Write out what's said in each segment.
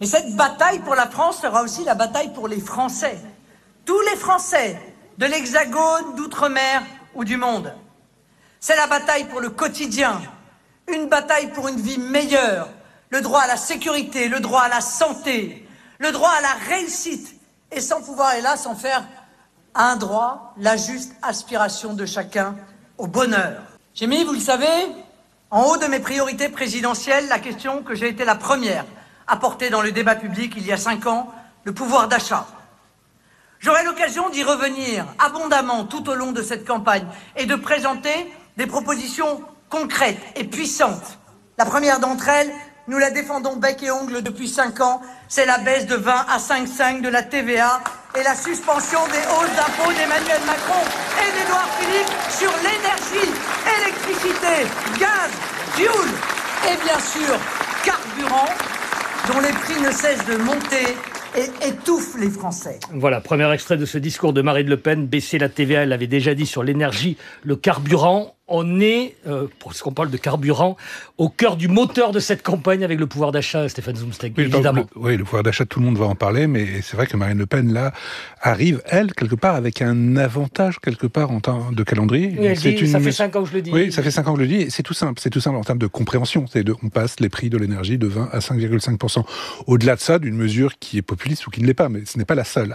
Mais cette bataille pour la France sera aussi la bataille pour les Français. Tous les Français, de l'Hexagone, d'Outre-mer ou du monde. C'est la bataille pour le quotidien, une bataille pour une vie meilleure, le droit à la sécurité, le droit à la santé, le droit à la réussite, et sans pouvoir, hélas, en faire un droit, la juste aspiration de chacun au bonheur. J'ai mis, vous le savez, en haut de mes priorités présidentielles, la question que j'ai été la première à porter dans le débat public il y a 5 ans, le pouvoir d'achat. J'aurai l'occasion d'y revenir abondamment tout au long de cette campagne et de présenter des propositions concrètes et puissantes. La première d'entre elles, nous la défendons bec et ongle depuis 5 ans, c'est la baisse de 20 à 5,5 de la TVA et la suspension des hausses d'impôts d'Emmanuel Macron et d'Édouard Philippe sur l'énergie, électricité, gaz, fuel et bien sûr carburant, dont les prix ne cessent de monter et étouffe les Français. Voilà, premier extrait de ce discours de Marine Le Pen. Baisser la TVA, elle l'avait déjà dit, sur l'énergie, le carburant. On est, puisqu'on parle de carburant, au cœur du moteur de cette campagne avec le pouvoir d'achat, Stéphane Zumsteg, évidemment. Oui, le pouvoir d'achat, tout le monde va en parler, mais c'est vrai que Marine Le Pen, là, arrive, elle, quelque part, avec un avantage, quelque part, en temps de calendrier. Oui, elle dit, ça fait 5 ans que je le dis. Oui, ça fait 5 ans que je le dis, et c'est tout simple en termes de compréhension. On passe les prix de l'énergie de 20 à 5,5%. Au-delà de ça, d'une mesure qui est populiste ou qui ne l'est pas, mais ce n'est pas la seule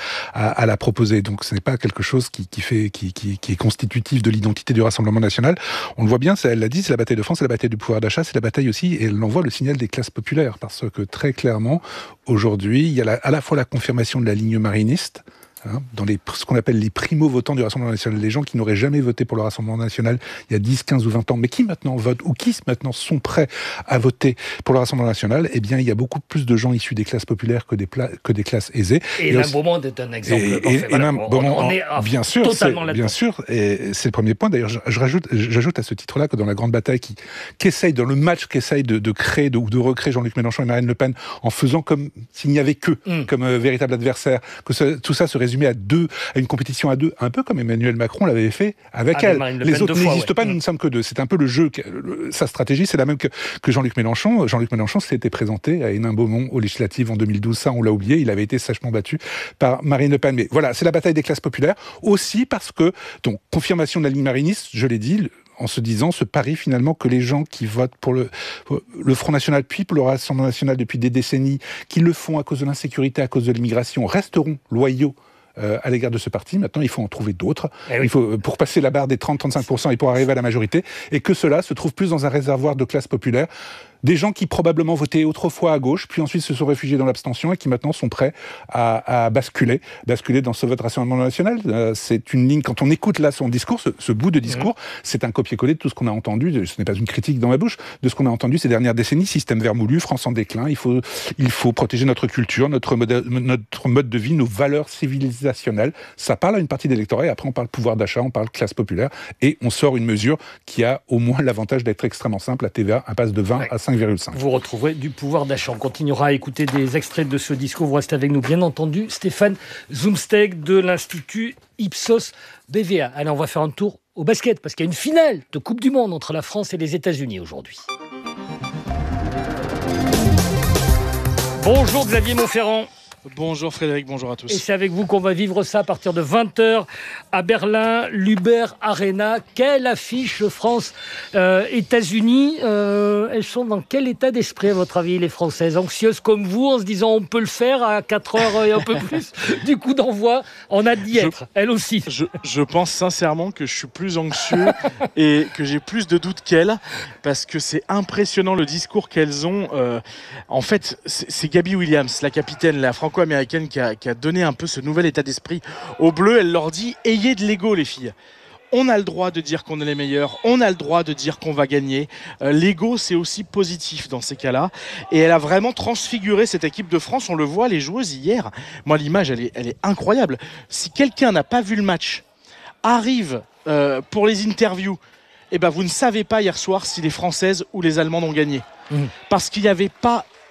à la proposer. Donc ce n'est pas quelque chose qui est constitutif de l'identité du Rassemblement national. On le voit bien, elle l'a dit, c'est la bataille de France, c'est la bataille du pouvoir d'achat, c'est la bataille aussi, et elle envoie le signal des classes populaires, parce que très clairement, aujourd'hui, il y a à la fois la confirmation de la ligne mariniste, dans ce qu'on appelle les primo-votants du Rassemblement national, les gens qui n'auraient jamais voté pour le Rassemblement national il y a 10, 15 ou 20 ans, mais qui maintenant votent, ou qui maintenant sont prêts à voter pour le Rassemblement national, eh bien, il y a beaucoup plus de gens issus des classes populaires que des classes aisées. Et Hénin Beaumont est un exemple parfait. On est bien sûr, totalement là-dedans. Bien sûr, et c'est le premier point. D'ailleurs, j'ajoute à ce titre-là que dans la grande bataille qu'essaye, dans le match qu'essaye de créer ou de recréer Jean-Luc Mélenchon et Marine Le Pen, en faisant comme s'il n'y avait qu'eux comme véritable adversaire, que tout ça se résume à une compétition à deux, un peu comme Emmanuel Macron l'avait fait avec elle. Les autres n'existent pas, nous ne sommes que deux. C'est un peu le jeu, sa stratégie, c'est la même que Jean-Luc Mélenchon. Jean-Luc Mélenchon s'était présenté à Hénin-Beaumont aux législatives en 2012, ça on l'a oublié, il avait été sachement battu par Marine Le Pen. Mais voilà, c'est la bataille des classes populaires, aussi parce que, donc, confirmation de la ligne mariniste, je l'ai dit, en se disant, ce pari finalement que les gens qui votent pour le Front National, puis pour le Rassemblement National depuis des décennies, qui le font à cause de l'insécurité, à cause de l'immigration, resteront loyaux à l'égard de ce parti. Maintenant, il faut en trouver d'autres. Il faut, pour passer la barre des 30-35% et pour arriver à la majorité, et que cela se trouve plus dans un réservoir de classe populaire. Des gens qui probablement votaient autrefois à gauche, puis ensuite se sont réfugiés dans l'abstention et qui maintenant sont prêts à basculer dans ce vote Rassemblement national. C'est une ligne, quand on écoute là son discours, ce bout de discours, c'est un copier-coller de tout ce qu'on a entendu, ce n'est pas une critique dans ma bouche, de ce qu'on a entendu ces dernières décennies, système vermoulu, France en déclin, il faut protéger notre culture, notre mode de vie, nos valeurs civilisationnelles. Ça parle à une partie d'électorat et après on parle pouvoir d'achat, on parle classe populaire et on sort une mesure qui a au moins l'avantage d'être extrêmement simple. La TVA, elle passe de 20 à 5,5. Vous retrouverez du pouvoir d'achat. On continuera à écouter des extraits de ce discours. Vous restez avec nous, bien entendu. Stéphane Zumsteg de l'Institut Ipsos BVA. Allez, on va faire un tour au basket, parce qu'il y a une finale de Coupe du Monde entre la France et les États-Unis aujourd'hui. Bonjour Xavier Monferrand. Bonjour Frédéric, bonjour à tous. Et c'est avec vous qu'on va vivre ça à partir de 20h à Berlin, l'Uber Arena. Quelle affiche France-États-Unis. Elles sont dans quel état d'esprit, à votre avis, les Françaises? Anxieuses comme vous, en se disant on peut le faire à 4h et un peu plus du coup d'envoi. On a d'y être, elles aussi. Je pense sincèrement que je suis plus anxieux et que j'ai plus de doutes qu'elles, parce que c'est impressionnant le discours qu'elles ont. En fait, c'est Gabby Williams, la capitaine, la franco-américaine, qui a donné un peu ce nouvel état d'esprit aux Bleus. Elle leur dit « Ayez de l'ego, les filles ». On a le droit de dire qu'on est les meilleurs, on a le droit de dire qu'on va gagner. L'ego, c'est aussi positif dans ces cas-là. Et elle a vraiment transfiguré cette équipe de France. On le voit, les joueuses hier. Moi, l'image, elle est incroyable. Si quelqu'un n'a pas vu le match, arrive pour les interviews, eh ben, vous ne savez pas hier soir si les Françaises ou les Allemandes ont gagné. Parce qu'il n'y avait pas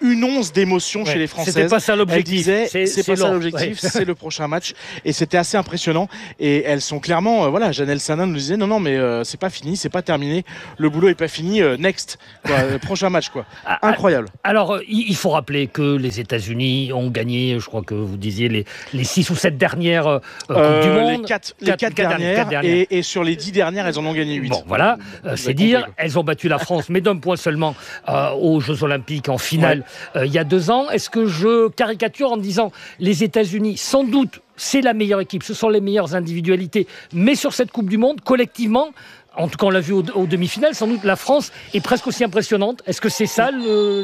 une once d'émotion chez les Françaises. C'était pas ça l'objectif. Elle disait, c'est pas ça l'objectif, c'est le prochain match. Et c'était assez impressionnant. Et elles sont clairement, Janelle Sanin nous disait, non, mais c'est pas fini, c'est pas terminé. Le boulot est pas fini. Next, prochain match, quoi. Incroyable. Alors, il faut rappeler que les États-Unis ont gagné, je crois que vous disiez, les 6 ou 7 dernières Coupes du Monde. Les 4 dernières. Et sur les 10 dernières, elles en ont gagné 8. Bon, voilà, c'est dire. Elles ont battu la France, mais d'un point seulement aux Jeux Olympiques en finale il y a 2 ans. Est-ce que je caricature en disant les États-Unis, sans doute, c'est la meilleure équipe, ce sont les meilleures individualités, mais sur cette Coupe du Monde, collectivement, en tout cas on l'a vu aux demi-finales, sans doute la France est presque aussi impressionnante. Est-ce que c'est ça l'enjeu ?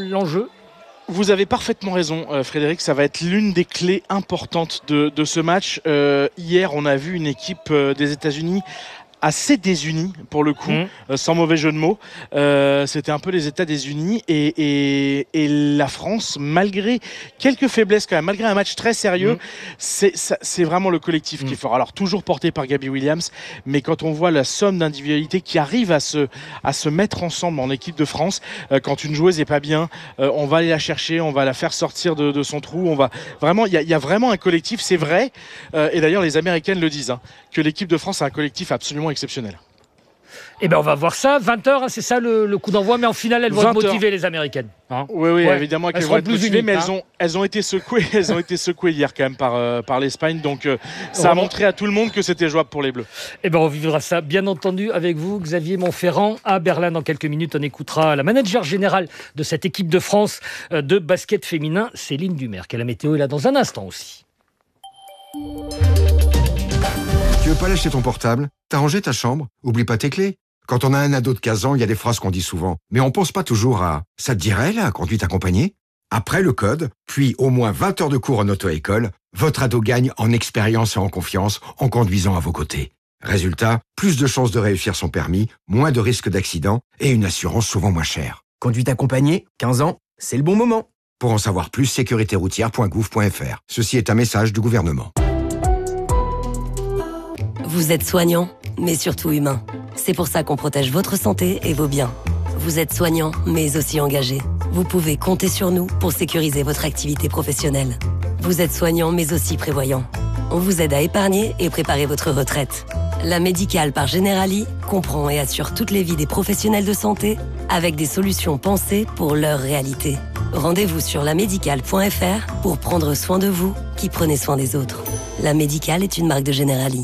Vous avez parfaitement raison, Frédéric. Ça va être l'une des clés importantes de ce match. Hier, on a vu une équipe des États-Unis assez désunis pour le coup, sans mauvais jeu de mots. C'était un peu les États désunis et la France, malgré quelques faiblesses quand même, malgré un match très sérieux, c'est vraiment le collectif qui est fort. Alors toujours porté par Gabby Williams, mais quand on voit la somme d'individualités qui arrivent à se mettre ensemble en équipe de France, quand une joueuse est pas bien, on va aller la chercher, on va la faire sortir de son trou, on va vraiment, il y a vraiment un collectif, c'est vrai. Et d'ailleurs les Américaines le disent, que l'équipe de France a un collectif absolument exceptionnel. Eh bien, on va voir ça. 20h, c'est ça le coup d'envoi, mais en finale, elles vont être motivées, les Américaines. Oui, évidemment qu'elles vont être motivées, mais elles ont été secouées hier quand même par l'Espagne, donc ça a montré à tout le monde que c'était jouable pour les Bleus. Eh bien, on vivra ça, bien entendu, avec vous, Xavier Montferrand, à Berlin. Dans quelques minutes, on écoutera la manager générale de cette équipe de France de basket féminin, Céline Dumerc. La météo est là dans un instant aussi. Tu veux pas lâcher ton portable ? T'as rangé ta chambre ? Oublie pas tes clés. Quand on a un ado de 15 ans, il y a des phrases qu'on dit souvent. Mais on pense pas toujours à « ça te dirait, la conduite accompagnée ?» Après le code, puis au moins 20 heures de cours en auto-école, votre ado gagne en expérience et en confiance en conduisant à vos côtés. Résultat, plus de chances de réussir son permis, moins de risques d'accident et une assurance souvent moins chère. Conduite accompagnée, 15 ans, c'est le bon moment. Pour en savoir plus, sécuritéroutière.gouv.fr. Ceci est un message du gouvernement. Vous êtes soignant, mais surtout humain. C'est pour ça qu'on protège votre santé et vos biens. Vous êtes soignant, mais aussi engagé. Vous pouvez compter sur nous pour sécuriser votre activité professionnelle. Vous êtes soignant, mais aussi prévoyant. On vous aide à épargner et préparer votre retraite. La Médicale par Generali comprend et assure toutes les vies des professionnels de santé avec des solutions pensées pour leur réalité. Rendez-vous sur lamédicale.fr pour prendre soin de vous qui prenez soin des autres. La Médicale est une marque de Generali.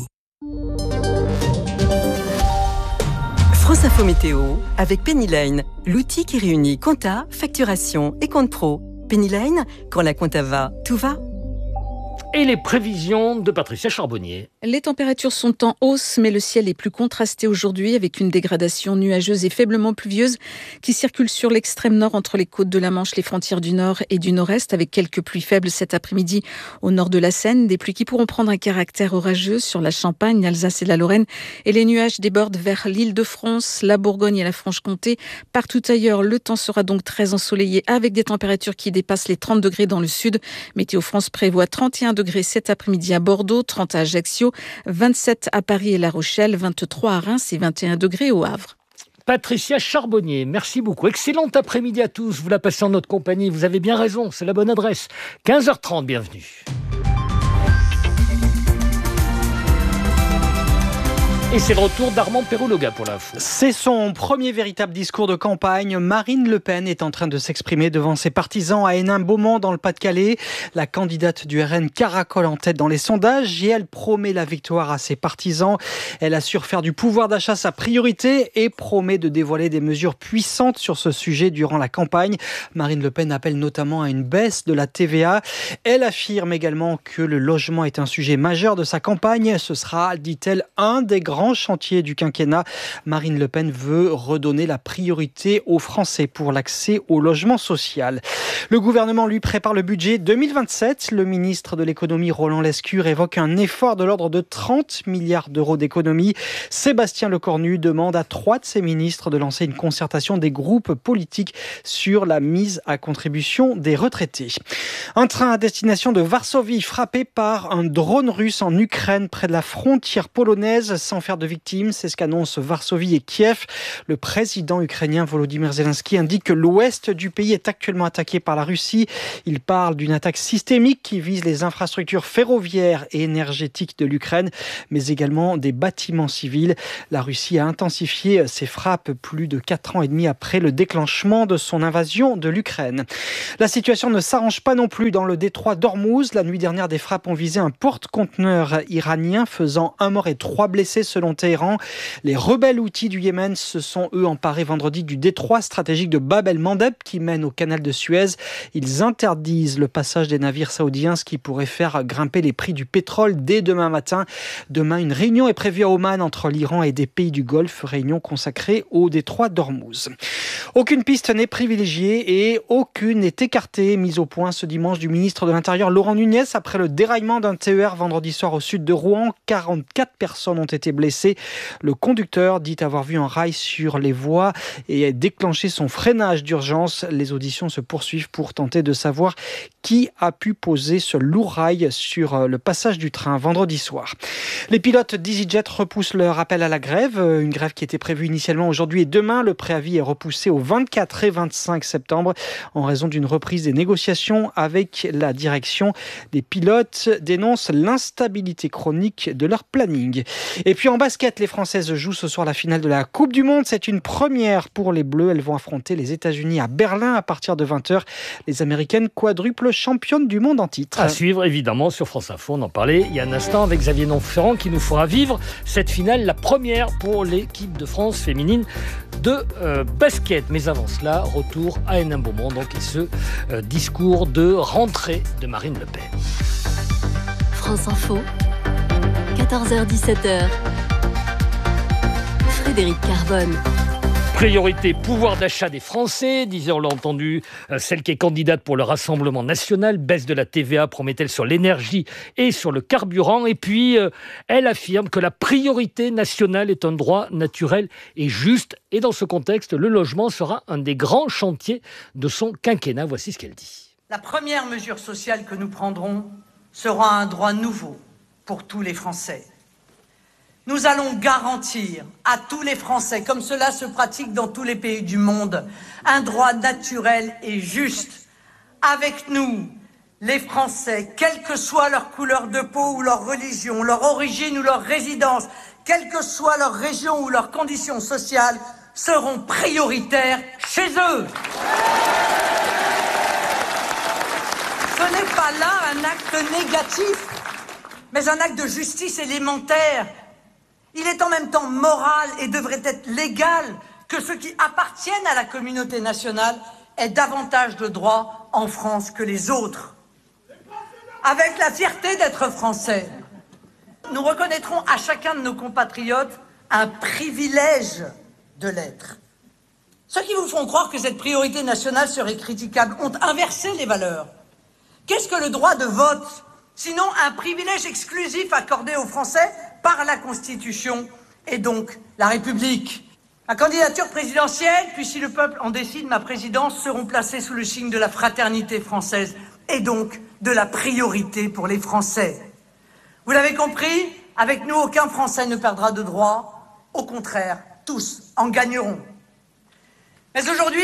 France Info Météo avec Penny Lane, l'outil qui réunit compta, facturation et compte pro. Penny Lane, quand la compta va, tout va. Et les prévisions de Patricia Charbonnier. Les températures sont en hausse, mais le ciel est plus contrasté aujourd'hui avec une dégradation nuageuse et faiblement pluvieuse qui circule sur l'extrême nord entre les côtes de la Manche, les frontières du nord et du nord-est, avec quelques pluies faibles cet après-midi au nord de la Seine. Des pluies qui pourront prendre un caractère orageux sur la Champagne, l'Alsace et la Lorraine. Et les nuages débordent vers l'Île-de-France, la Bourgogne et la Franche-Comté. Partout ailleurs, le temps sera donc très ensoleillé avec des températures qui dépassent les 30 degrés dans le sud. Météo France prévoit 31 degrés cet après-midi à Bordeaux, 30 à Ajaccio, 27 à Paris et La Rochelle, 23 à Reims et 21 degrés au Havre. Patricia Charbonnier, merci beaucoup. Excellent après-midi à tous. Vous la passez en notre compagnie. Vous avez bien raison, c'est la bonne adresse. 15h30, bienvenue. Et c'est le retour d'Armand Perrologa pour l'info. C'est son premier véritable discours de campagne. Marine Le Pen est en train de s'exprimer devant ses partisans à Hénin-Beaumont dans le Pas-de-Calais. La candidate du RN caracole en tête dans les sondages et elle promet la victoire à ses partisans. Elle assure faire du pouvoir d'achat sa priorité et promet de dévoiler des mesures puissantes sur ce sujet durant la campagne. Marine Le Pen appelle notamment à une baisse de la TVA. Elle affirme également que le logement est un sujet majeur de sa campagne. Ce sera, dit-elle, un des grands chantier du quinquennat. Marine Le Pen veut redonner la priorité aux Français pour l'accès au logement social. Le gouvernement lui prépare le budget 2027. Le ministre de l'économie Roland Lescure évoque un effort de l'ordre de 30 milliards d'euros d'économie. Sébastien Lecornu demande à 3 de ses ministres de lancer une concertation des groupes politiques sur la mise à contribution des retraités. Un train à destination de Varsovie frappé par un drone russe en Ukraine près de la frontière polonaise sans faire de victimes, c'est ce qu'annoncent Varsovie et Kiev. Le président ukrainien Volodymyr Zelensky indique que l'ouest du pays est actuellement attaqué par la Russie. Il parle d'une attaque systémique qui vise les infrastructures ferroviaires et énergétiques de l'Ukraine, mais également des bâtiments civils. La Russie a intensifié ses frappes plus de 4 ans et demi après le déclenchement de son invasion de l'Ukraine. La situation ne s'arrange pas non plus dans le détroit d'Ormuz. La nuit dernière, des frappes ont visé un porte-conteneur iranien, faisant 1 mort et 3 blessés selon Téhéran. Les rebelles houthis du Yémen se sont, eux, emparés vendredi du détroit stratégique de Bab el-Mandeb qui mène au canal de Suez. Ils interdisent le passage des navires saoudiens, ce qui pourrait faire grimper les prix du pétrole dès demain matin. Demain, une réunion est prévue à Oman entre l'Iran et des pays du Golfe, réunion consacrée au détroit d'Ormuz. Aucune piste n'est privilégiée et aucune n'est écartée, mise au point ce dimanche du ministre de l'Intérieur Laurent Nunez après le déraillement d'un TER vendredi soir au sud de Rouen. 44 personnes ont été blessées. Le conducteur dit avoir vu un rail sur les voies et a déclenché son freinage d'urgence. Les auditions se poursuivent pour tenter de savoir qui a pu poser ce lourd rail sur le passage du train vendredi soir. Les pilotes d'EasyJet repoussent leur appel à la grève, une grève qui était prévue initialement aujourd'hui et demain. Le préavis est repoussé au 24 et 25 septembre en raison d'une reprise des négociations avec la direction. Les pilotes dénoncent l'instabilité chronique de leur planning. Et puis en basket, les Françaises jouent ce soir la finale de la Coupe du Monde. C'est une première pour les Bleus. Elles vont affronter les États-Unis à Berlin à partir de 20h. Les Américaines quadruples championnes du monde en titre. À suivre évidemment sur France Info. On en parlait il y a un instant avec Xavier Nonferrand qui nous fera vivre cette finale, la première pour l'équipe de France féminine de basket. Mais avant cela, retour à Hénin Beaumont donc, et ce discours de rentrée de Marine Le Pen. France Info, 14h-17h. Frédéric Carbone. Priorité, pouvoir d'achat des Français, disait, on l'a entendu, celle qui est candidate pour le Rassemblement national, baisse de la TVA, promet-elle, sur l'énergie et sur le carburant. Et puis, elle affirme que la priorité nationale est un droit naturel et juste. Et dans ce contexte, le logement sera un des grands chantiers de son quinquennat. Voici ce qu'elle dit. La première mesure sociale que nous prendrons sera un droit nouveau pour tous les Français. Nous allons garantir à tous les Français, comme cela se pratique dans tous les pays du monde, un droit naturel et juste. Avec nous, les Français, quelle que soit leur couleur de peau ou leur religion, leur origine ou leur résidence, quelle que soit leur région ou leur condition sociale, seront prioritaires chez eux. Ce n'est pas là un acte négatif, mais un acte de justice élémentaire. Il est en même temps moral et devrait être légal que ceux qui appartiennent à la communauté nationale aient davantage de droits en France que les autres. Avec la fierté d'être français, nous reconnaîtrons à chacun de nos compatriotes un privilège de l'être. Ceux qui vous font croire que cette priorité nationale serait critiquable ont inversé les valeurs. Qu'est-ce que le droit de vote ? Sinon un privilège exclusif accordé aux Français par la Constitution et donc la République. Ma candidature présidentielle, puis si le peuple en décide, ma présidence, seront placées sous le signe de la fraternité française et donc de la priorité pour les Français. Vous l'avez compris, avec nous, aucun Français ne perdra de droits. Au contraire, tous en gagneront. Mais aujourd'hui,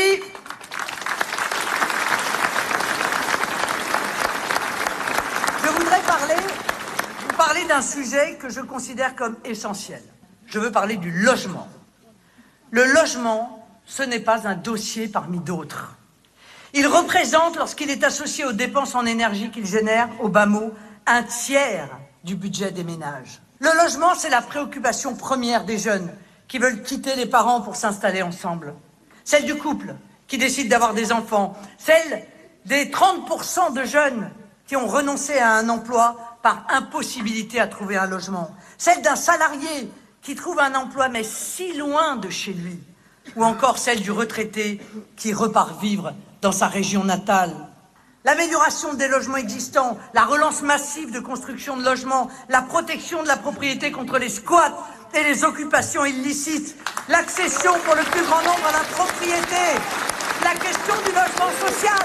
je voudrais vous parler d'un sujet que je considère comme essentiel. Je veux parler du logement. Le logement, ce n'est pas un dossier parmi d'autres. Il représente, lorsqu'il est associé aux dépenses en énergie qu'il génère, au bas mot, un tiers du budget des ménages. Le logement, c'est la préoccupation première des jeunes qui veulent quitter les parents pour s'installer ensemble. Celle du couple qui décide d'avoir des enfants. Celle des 30% de jeunes qui ont renoncé à un emploi par impossibilité à trouver un logement. Celle d'un salarié qui trouve un emploi mais si loin de chez lui. Ou encore celle du retraité qui repart vivre dans sa région natale. L'amélioration des logements existants, la relance massive de construction de logements, la protection de la propriété contre les squats et les occupations illicites, l'accession pour le plus grand nombre à la propriété, la question du logement social.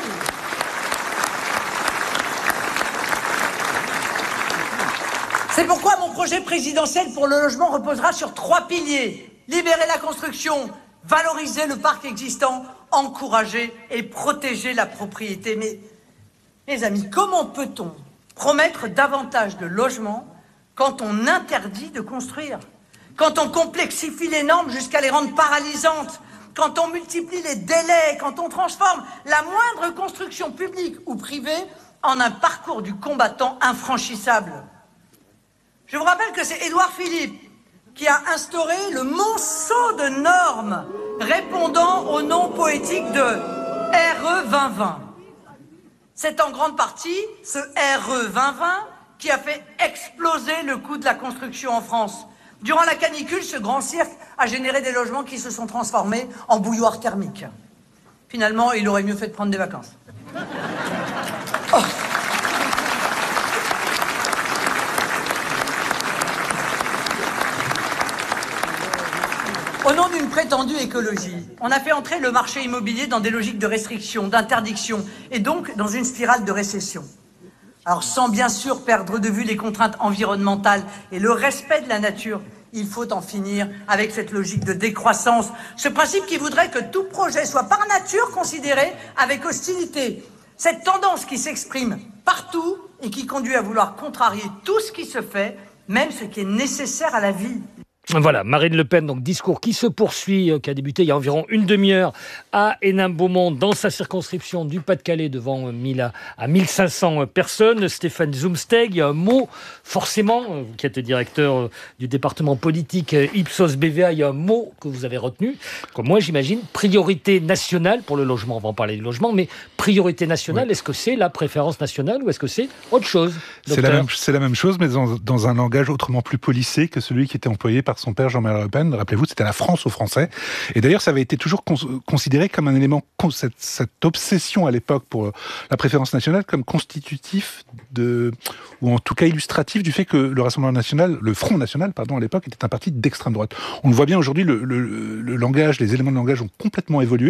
C'est pourquoi mon projet présidentiel pour le logement reposera sur 3 piliers. Libérer la construction, valoriser le parc existant, encourager et protéger la propriété. Mais, mes amis, comment peut-on promettre davantage de logements quand on interdit de construire, quand on complexifie les normes jusqu'à les rendre paralysantes, quand on multiplie les délais, quand on transforme la moindre construction publique ou privée en un parcours du combattant infranchissable? Je vous rappelle que c'est Édouard Philippe qui a instauré le monceau de normes répondant au nom poétique de RE 2020. C'est en grande partie ce RE 2020 qui a fait exploser le coût de la construction en France. Durant la canicule, ce grand cirque a généré des logements qui se sont transformés en bouilloire thermique. Finalement, il aurait mieux fait de prendre des vacances. Oh. Au nom d'une prétendue écologie, on a fait entrer le marché immobilier dans des logiques de restriction, d'interdiction, et donc dans une spirale de récession. Alors sans bien sûr perdre de vue les contraintes environnementales et le respect de la nature, il faut en finir avec cette logique de décroissance, ce principe qui voudrait que tout projet soit par nature considéré avec hostilité. Cette tendance qui s'exprime partout et qui conduit à vouloir contrarier tout ce qui se fait, même ce qui est nécessaire à la vie. Voilà, Marine Le Pen, donc discours qui se poursuit, qui a débuté il y a environ une demi-heure à Hénin-Beaumont, dans sa circonscription du Pas-de-Calais, devant 1000 à 1500 personnes. Stéphane Zumsteg, il y a un mot, forcément, vous qui êtes directeur du département politique Ipsos BVA, il y a un mot que vous avez retenu, comme moi j'imagine, priorité nationale pour le logement. On va en parler du logement, mais priorité nationale, oui. Est-ce que c'est la préférence nationale ou est-ce que c'est autre chose, docteur ? C'est la même chose, mais dans un langage autrement plus policé que celui qui était employé par son père Jean-Marie Le Pen. Rappelez-vous, c'était la France aux Français. Et d'ailleurs, ça avait été toujours considéré comme un élément, cette obsession à l'époque pour la préférence nationale, comme constitutif ou en tout cas illustratif du fait que le Rassemblement national, le Front national, pardon, à l'époque, était un parti d'extrême droite. On le voit bien aujourd'hui, le langage, les éléments de langage ont complètement évolué.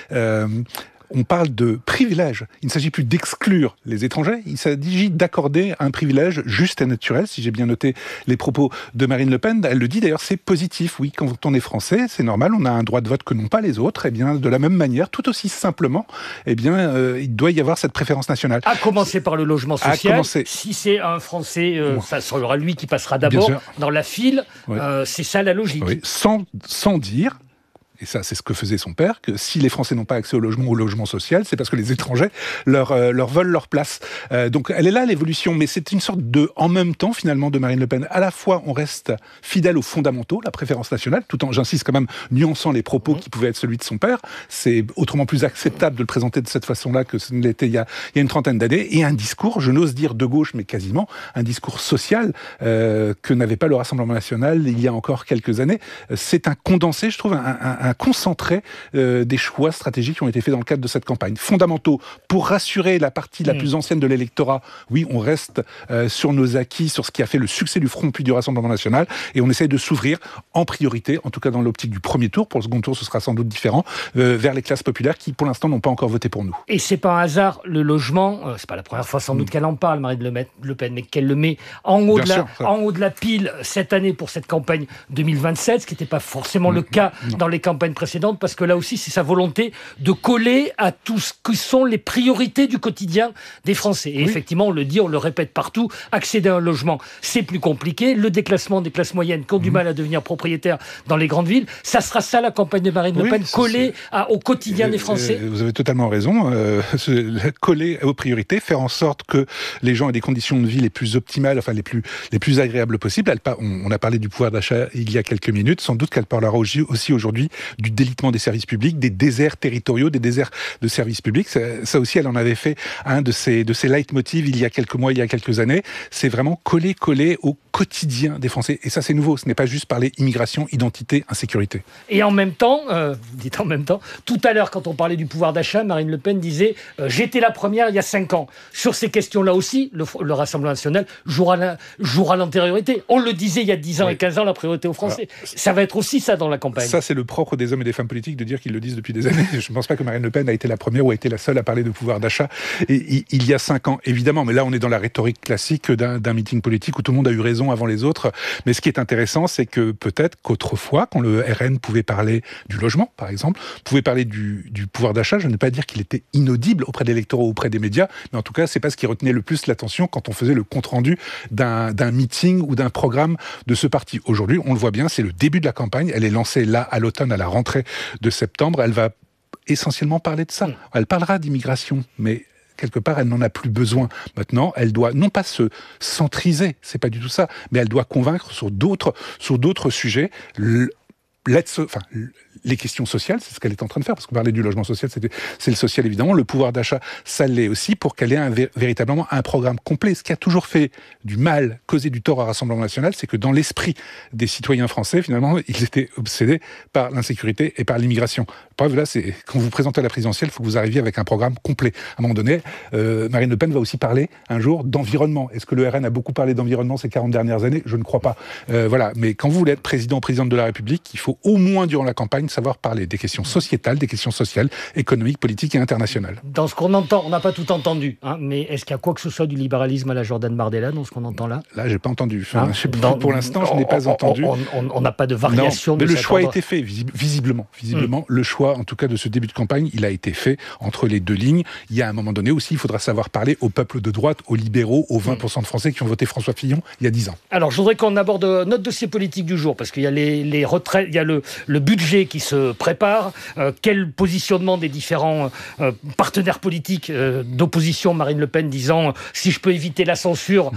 On parle de privilège. Il ne s'agit plus d'exclure les étrangers, il s'agit d'accorder un privilège juste et naturel. Si j'ai bien noté les propos de Marine Le Pen, elle le dit d'ailleurs, c'est positif. Oui, quand on est français, c'est normal, on a un droit de vote que n'ont pas les autres. Et bien, de la même manière, tout aussi simplement, il doit y avoir cette préférence nationale. À commencer par le logement social. Si c'est un Français, ça sera lui qui passera d'abord dans la file. Oui. C'est ça la logique. Oui. Sans dire, et ça c'est ce que faisait son père, que si les Français n'ont pas accès au logement social, c'est parce que les étrangers leur volent leur place. Donc elle est là l'évolution, mais c'est une sorte de en même temps finalement de Marine Le Pen. À la fois on reste fidèle aux fondamentaux, la préférence nationale, tout en, j'insiste quand même, nuançant les propos qui pouvaient être celui de son père. C'est autrement plus acceptable de le présenter de cette façon-là que ce ne l'était il y a une trentaine d'années. Et un discours, je n'ose dire de gauche, mais quasiment, un discours social que n'avait pas le Rassemblement national il y a encore quelques années. C'est un condensé, je trouve, un concentré des choix stratégiques qui ont été faits dans le cadre de cette campagne. Fondamentaux pour rassurer la partie la plus ancienne de l'électorat. Oui, on reste sur nos acquis, sur ce qui a fait le succès du Front puis du Rassemblement national, et on essaye de s'ouvrir en priorité, en tout cas dans l'optique du premier tour. Pour le second tour, ce sera sans doute différent, vers les classes populaires qui, pour l'instant, n'ont pas encore voté pour nous. Et c'est pas un hasard, le logement, c'est pas la première fois sans doute qu'elle en parle, Marine Le Pen, mais qu'elle le met en haut de la pile cette année pour cette campagne 2027, ce qui n'était pas forcément le cas dans les campagnes précédentes, parce que là aussi, c'est sa volonté de coller à tout ce que sont les priorités du quotidien des Français. Et effectivement, on le dit, on le répète partout, accéder à un logement, c'est plus compliqué. Le déclassement des classes moyennes qui ont du mal à devenir propriétaires dans les grandes villes, ça sera ça la campagne de Marine Le Pen, coller au quotidien des Français. Vous avez totalement raison. Coller aux priorités, faire en sorte que les gens aient des conditions de vie les plus optimales, enfin les plus agréables possibles. On a parlé du pouvoir d'achat il y a quelques minutes. Sans doute qu'elle parlera aussi aujourd'hui du délitement des services publics, des déserts territoriaux, des déserts de services publics. Ça aussi, elle en avait fait un de ses leitmotivs il y a quelques mois, il y a quelques années. C'est vraiment coller au quotidien des Français. Et ça, c'est nouveau. Ce n'est pas juste parler immigration, identité, insécurité. Et en même temps, vous dites en même temps, tout à l'heure, quand on parlait du pouvoir d'achat, Marine Le Pen disait « J'étais la première il y a 5 ans ». Sur ces questions-là aussi, le Rassemblement national jouera l'antériorité. On le disait il y a 10 ans et 15 ans, la priorité aux Français. Ça va être aussi ça dans la campagne. Ça, c'est le propre propre des hommes et des femmes politiques de dire qu'ils le disent depuis des années. Je ne pense pas que Marine Le Pen a été la première ou a été la seule à parler de pouvoir d'achat il y a 5 ans, évidemment. Mais là, on est dans la rhétorique classique d'un meeting politique où tout le monde a eu raison avant les autres. Mais ce qui est intéressant, c'est que peut-être qu'autrefois, quand le RN pouvait parler du logement, par exemple, pouvait parler du pouvoir d'achat, je ne vais pas dire qu'il était inaudible auprès des électorats ou auprès des médias, mais en tout cas, c'est pas ce qui retenait le plus l'attention quand on faisait le compte-rendu d'un meeting ou d'un programme de ce parti. Aujourd'hui, on le voit bien, c'est le début de la campagne. Elle est lancée là, à l'automne, à la rentrée de septembre. Elle va essentiellement parler de ça. Elle parlera d'immigration, mais quelque part, elle n'en a plus besoin. Maintenant, elle doit non pas se centriser, c'est pas du tout ça, mais elle doit convaincre sur d'autres sujets. Les questions sociales, c'est ce qu'elle est en train de faire, parce qu'on parlait du logement social, c'est le social évidemment, le pouvoir d'achat, ça l'est aussi, pour qu'elle ait véritablement un programme complet. Ce qui a toujours fait du mal, causé du tort au Rassemblement national, c'est que dans l'esprit des citoyens français, finalement, ils étaient obsédés par l'insécurité et par l'immigration. Preuve, là, c'est quand vous présentez à la présidentielle, il faut que vous arriviez avec un programme complet. À un moment donné, Marine Le Pen va aussi parler un jour d'environnement. Est-ce que le RN a beaucoup parlé d'environnement ces 40 dernières années ? Je ne crois pas. Voilà. Mais quand vous voulez être président ou présidente de la République, il faut au moins durant la campagne savoir parler des questions sociétales, des questions sociales, économiques, politiques et internationales. Dans ce qu'on entend, on n'a pas tout entendu, hein, mais est-ce qu'il y a quoi que ce soit du libéralisme à la Jordan Bardella dans ce qu'on entend là ? Là, j'ai pas entendu. Pour l'instant, je n'ai pas entendu. On n'a pas de variation. Non, mais le choix a été fait, visiblement. Le choix, en tout cas, de ce début de campagne, il a été fait entre les deux lignes. Il y a un moment donné aussi, il faudra savoir parler au peuple de droite, aux libéraux, aux 20% de Français qui ont voté François Fillon il y a 10 ans. Alors, je voudrais qu'on aborde notre dossier politique du jour, parce qu'il y a les retraites, il y a le budget qui se prépare, quel positionnement des différents partenaires politiques d'opposition, Marine Le Pen disant si je peux éviter la censure,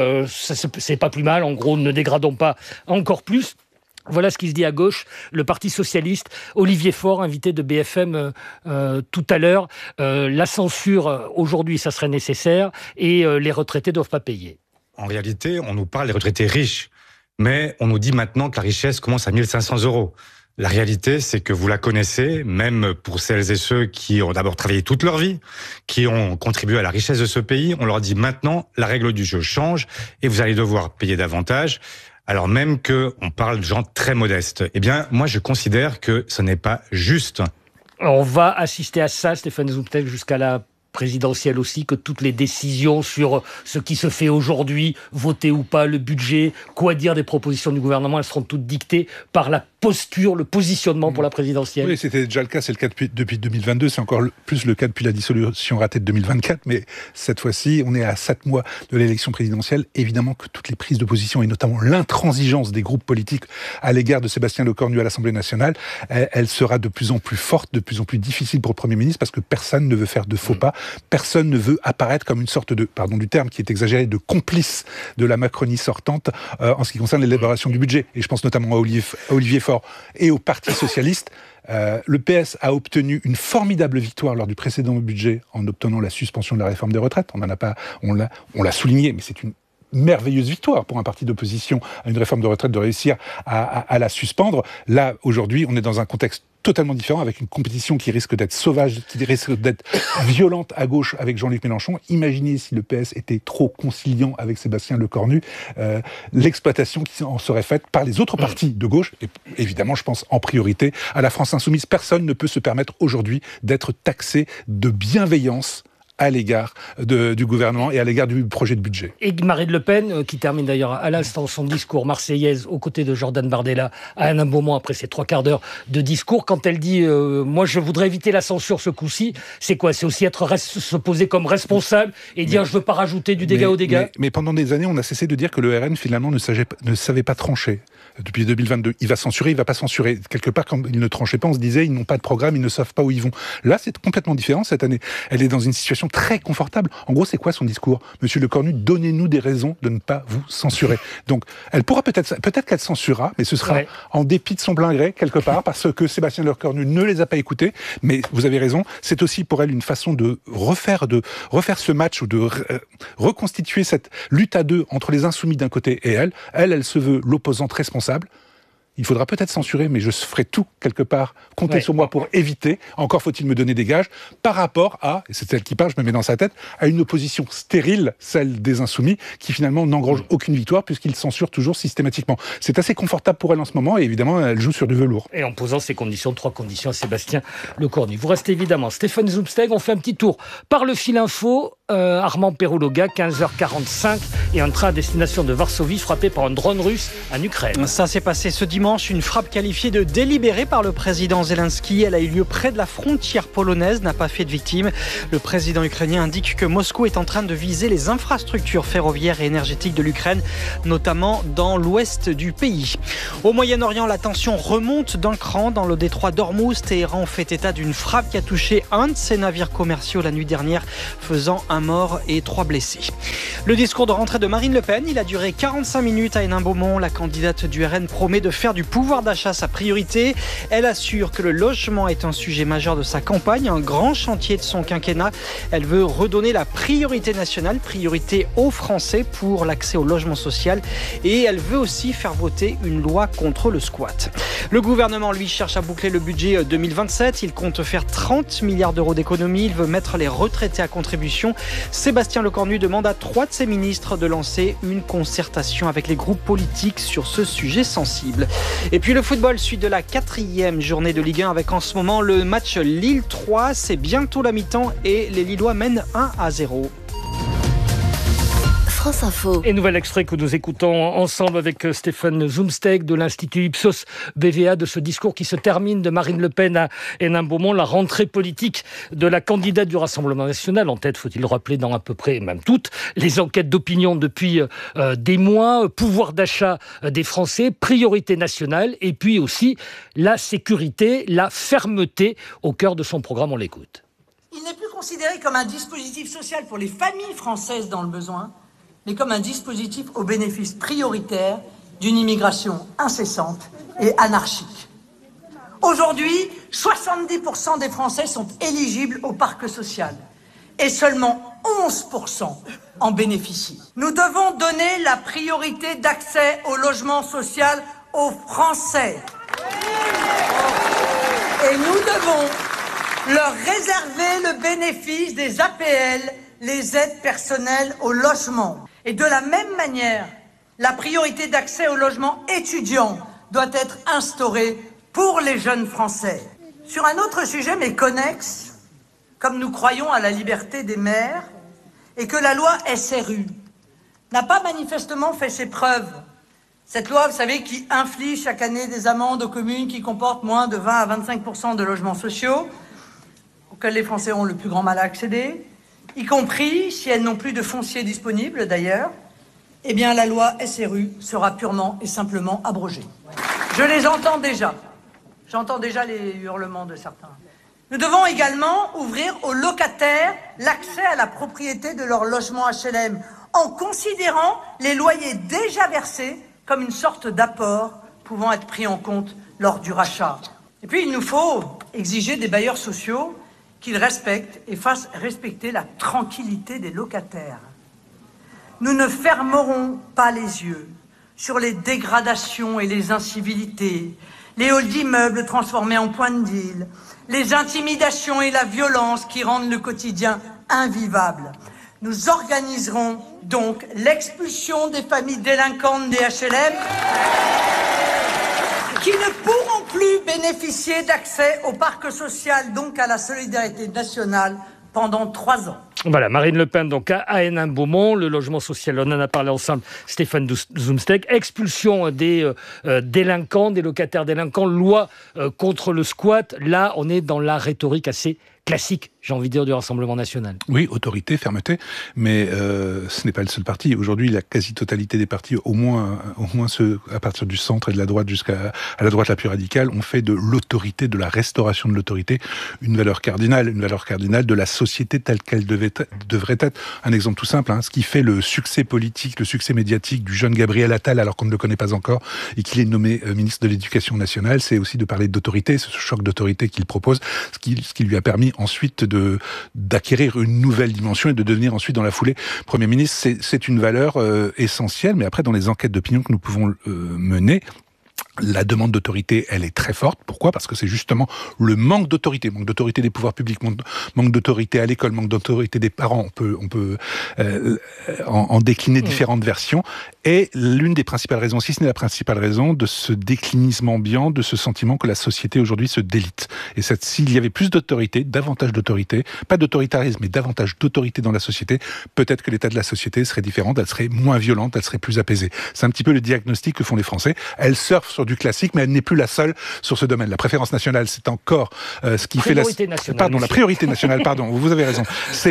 c'est pas plus mal, en gros ne dégradons pas encore plus. Voilà ce qui se dit à gauche, le Parti socialiste, Olivier Faure, invité de BFM tout à l'heure, la censure aujourd'hui ça serait nécessaire et les retraités ne doivent pas payer. En réalité, on nous parle des retraités riches, mais on nous dit maintenant que la richesse commence à 1 500 €. La réalité, c'est que vous la connaissez, même pour celles et ceux qui ont d'abord travaillé toute leur vie, qui ont contribué à la richesse de ce pays. On leur dit maintenant, la règle du jeu change et vous allez devoir payer davantage, alors même qu'on parle de gens très modestes. Eh bien, moi, je considère que ce n'est pas juste. On va assister à ça, Stéphane Zoumteg, jusqu'à la présidentielle aussi, que toutes les décisions sur ce qui se fait aujourd'hui, voter ou pas, le budget, quoi dire des propositions du gouvernement, elles seront toutes dictées par la posture, le positionnement pour la présidentielle. Oui, c'était déjà le cas, c'est le cas depuis 2022, c'est encore plus le cas depuis la dissolution ratée de 2024, mais cette fois-ci, on est à 7 mois de l'élection présidentielle. Évidemment que toutes les prises de position, et notamment l'intransigeance des groupes politiques à l'égard de Sébastien Lecornu à l'Assemblée nationale, elle sera de plus en plus forte, de plus en plus difficile pour le Premier ministre, parce que personne ne veut faire de faux pas, personne ne veut apparaître comme une sorte de, pardon du terme qui est exagéré, de complice de la Macronie sortante en ce qui concerne l'élaboration du budget. Et je pense notamment à Olivier Faure et au Parti socialiste. Le PS a obtenu une formidable victoire lors du précédent budget en obtenant la suspension de la réforme des retraites. On l'a souligné, mais c'est une merveilleuse victoire pour un parti d'opposition à une réforme de retraite de réussir à la suspendre. Là, aujourd'hui, on est dans un contexte totalement différent, avec une compétition qui risque d'être sauvage, qui risque d'être violente à gauche avec Jean-Luc Mélenchon. Imaginez si le PS était trop conciliant avec Sébastien Lecornu, l'exploitation qui en serait faite par les autres partis de gauche, et évidemment, je pense en priorité à la France insoumise. Personne ne peut se permettre aujourd'hui d'être taxé de bienveillance à l'égard du gouvernement et à l'égard du projet de budget. Et Marine Le Pen, qui termine d'ailleurs à l'instant son discours marseillaise aux côtés de Jordan Bardella, à un moment après ses 3 quarts d'heure de discours, quand elle dit moi je voudrais éviter la censure ce coup-ci, c'est quoi ? C'est aussi se poser comme responsable et dire je veux pas rajouter du dégât au dégât. Mais pendant des années, on a cessé de dire que le RN finalement ne savait pas trancher. Depuis 2022, il va censurer, il va pas censurer. Quelque part, quand il ne tranchait pas, on se disait ils n'ont pas de programme, ils ne savent pas où ils vont. Là, c'est complètement différent cette année. Elle est dans une situation très confortable. En gros, c'est quoi son discours ? Monsieur Lecornu, donnez-nous des raisons de ne pas vous censurer. Donc, elle pourra peut-être qu'elle censurera, mais ce sera en dépit de son plein gré, quelque part, parce que Sébastien Lecornu ne les a pas écoutés. Mais vous avez raison, c'est aussi pour elle une façon de refaire ce match, ou de reconstituer cette lutte à deux entre les insoumis d'un côté et elle. Elle se veut l'opposante responsable. il faudra peut-être censurer, mais je ferai tout quelque part, comptez sur moi pour éviter, encore faut-il me donner des gages, par rapport à, et c'est celle qui parle, je me mets dans sa tête, à une opposition stérile, celle des Insoumis, qui finalement n'engrange aucune victoire puisqu'ils censurent toujours systématiquement. C'est assez confortable pour elle en ce moment et évidemment elle joue sur du velours. Et en posant ces conditions, 3 conditions à Sébastien Lecornu. Vous restez évidemment Stéphane Zumsteg, on fait un petit tour par le fil info, Armand Perouloga, 15h45, et un train à destination de Varsovie frappé par un drone russe en Ukraine. Ça s'est passé ce dimanche, une frappe qualifiée de délibérée par le président Zelensky. Elle a eu lieu près de la frontière polonaise, n'a pas fait de victimes. Le président ukrainien indique que Moscou est en train de viser les infrastructures ferroviaires et énergétiques de l'Ukraine, notamment dans l'ouest du pays. Au Moyen-Orient, la tension remonte d'un cran dans le détroit d'Ormuz. Téhéran fait état d'une frappe qui a touché un de ses navires commerciaux la nuit dernière, faisant un mort et 3 blessés. Le discours de rentrée de Marine Le Pen, il a duré 45 minutes à Hénin-Beaumont. La candidate du RN promet de faire du pouvoir d'achat sa priorité. Elle assure que le logement est un sujet majeur de sa campagne, un grand chantier de son quinquennat. Elle veut redonner la priorité nationale, priorité aux Français pour l'accès au logement social, et elle veut aussi faire voter une loi contre le squat. Le gouvernement, lui, cherche à boucler le budget 2027. Il compte faire 30 milliards d'euros d'économies. Il veut mettre les retraités à contribution. Sébastien Lecornu demande à 3 de ses ministres de lancer une concertation avec les groupes politiques sur ce sujet sensible. Et puis le football, suite de la 4e journée de Ligue 1 avec en ce moment le match Lille 3. C'est bientôt la mi-temps et les Lillois mènent 1-0. France Info. Et nouvel extrait que nous écoutons ensemble avec Stéphane Zumsteg de l'Institut Ipsos BVA, de ce discours qui se termine de Marine Le Pen à Hénin-Beaumont, la rentrée politique de la candidate du Rassemblement national. En tête, faut-il le rappeler, dans à peu près, même toutes, les enquêtes d'opinion depuis des mois, pouvoir d'achat des Français, priorité nationale, et puis aussi la sécurité, la fermeté au cœur de son programme. On l'écoute. Il n'est plus considéré comme un dispositif social pour les familles françaises dans le besoin, mais comme un dispositif au bénéfice prioritaire d'une immigration incessante et anarchique. Aujourd'hui, 70% des Français sont éligibles au parc social et seulement 11% en bénéficient. Nous devons donner la priorité d'accès au logement social aux Français. Et nous devons leur réserver le bénéfice des APL, les aides personnelles au logement. Et de la même manière, la priorité d'accès au logement étudiant doit être instaurée pour les jeunes Français. Sur un autre sujet, mais connexe, comme nous croyons à la liberté des maires, et que la loi SRU n'a pas manifestement fait ses preuves. Cette loi, vous savez, qui inflige chaque année des amendes aux communes qui comportent moins de 20 à 25% de logements sociaux, auxquels les Français ont le plus grand mal à accéder, y compris si elles n'ont plus de foncier disponible d'ailleurs, eh bien la loi SRU sera purement et simplement abrogée. Je les entends déjà. J'entends déjà les hurlements de certains. Nous devons également ouvrir aux locataires l'accès à la propriété de leur logement HLM en considérant les loyers déjà versés comme une sorte d'apport pouvant être pris en compte lors du rachat. Et puis il nous faut exiger des bailleurs sociaux qu'ils respectent et fassent respecter la tranquillité des locataires. Nous ne fermerons pas les yeux sur les dégradations et les incivilités, les halls d'immeubles transformés en points de deal, les intimidations et la violence qui rendent le quotidien invivable. Nous organiserons donc l'expulsion des familles délinquantes des HLM qui ne pourront plus bénéficier d'accès au parc social, donc à la solidarité nationale, pendant 3 ans. Voilà, Marine Le Pen, donc à Hénin-Beaumont, le logement social, on en a parlé ensemble, Stéphane Zumsteg, expulsion des délinquants, des locataires délinquants, loi contre le squat. Là, on est dans la rhétorique assez classique, j'ai envie de dire, du Rassemblement national. Oui, autorité, fermeté, mais ce n'est pas le seul parti. Aujourd'hui, la quasi-totalité des partis, au moins ceux à partir du centre et de la droite jusqu'à la droite la plus radicale, ont fait de l'autorité, de la restauration de l'autorité, une valeur cardinale de la société telle qu'elle devrait être. Un exemple tout simple, ce qui fait le succès politique, le succès médiatique du jeune Gabriel Attal, alors qu'on ne le connaît pas encore, et qu'il est nommé ministre de l'Éducation nationale, c'est aussi de parler d'autorité, ce choc d'autorité qu'il propose, ce qui lui a permis ensuite d'acquérir une nouvelle dimension et de devenir ensuite dans la foulée Premier ministre. C'est une valeur essentielle, mais après dans les enquêtes d'opinion que nous pouvons mener, La demande d'autorité, elle est très forte. Pourquoi ? Parce que c'est justement le manque d'autorité des pouvoirs publics, manque d'autorité à l'école, manque d'autorité des parents. On peut en décliner différentes versions. Et l'une des principales raisons, si ce n'est la principale raison, de ce déclinisme ambiant, de ce sentiment que la société aujourd'hui se délite. Et s'il y avait plus d'autorité, davantage d'autorité, pas d'autoritarisme, mais davantage d'autorité dans la société, peut-être que l'état de la société serait différent, elle serait moins violente, elle serait plus apaisée. C'est un petit peu le diagnostic que font les Français. Elle surfe sur du classique, mais elle n'est plus la seule sur ce domaine. La préférence nationale, c'est encore ce qui fait la priorité nationale. Pardon, vous avez raison.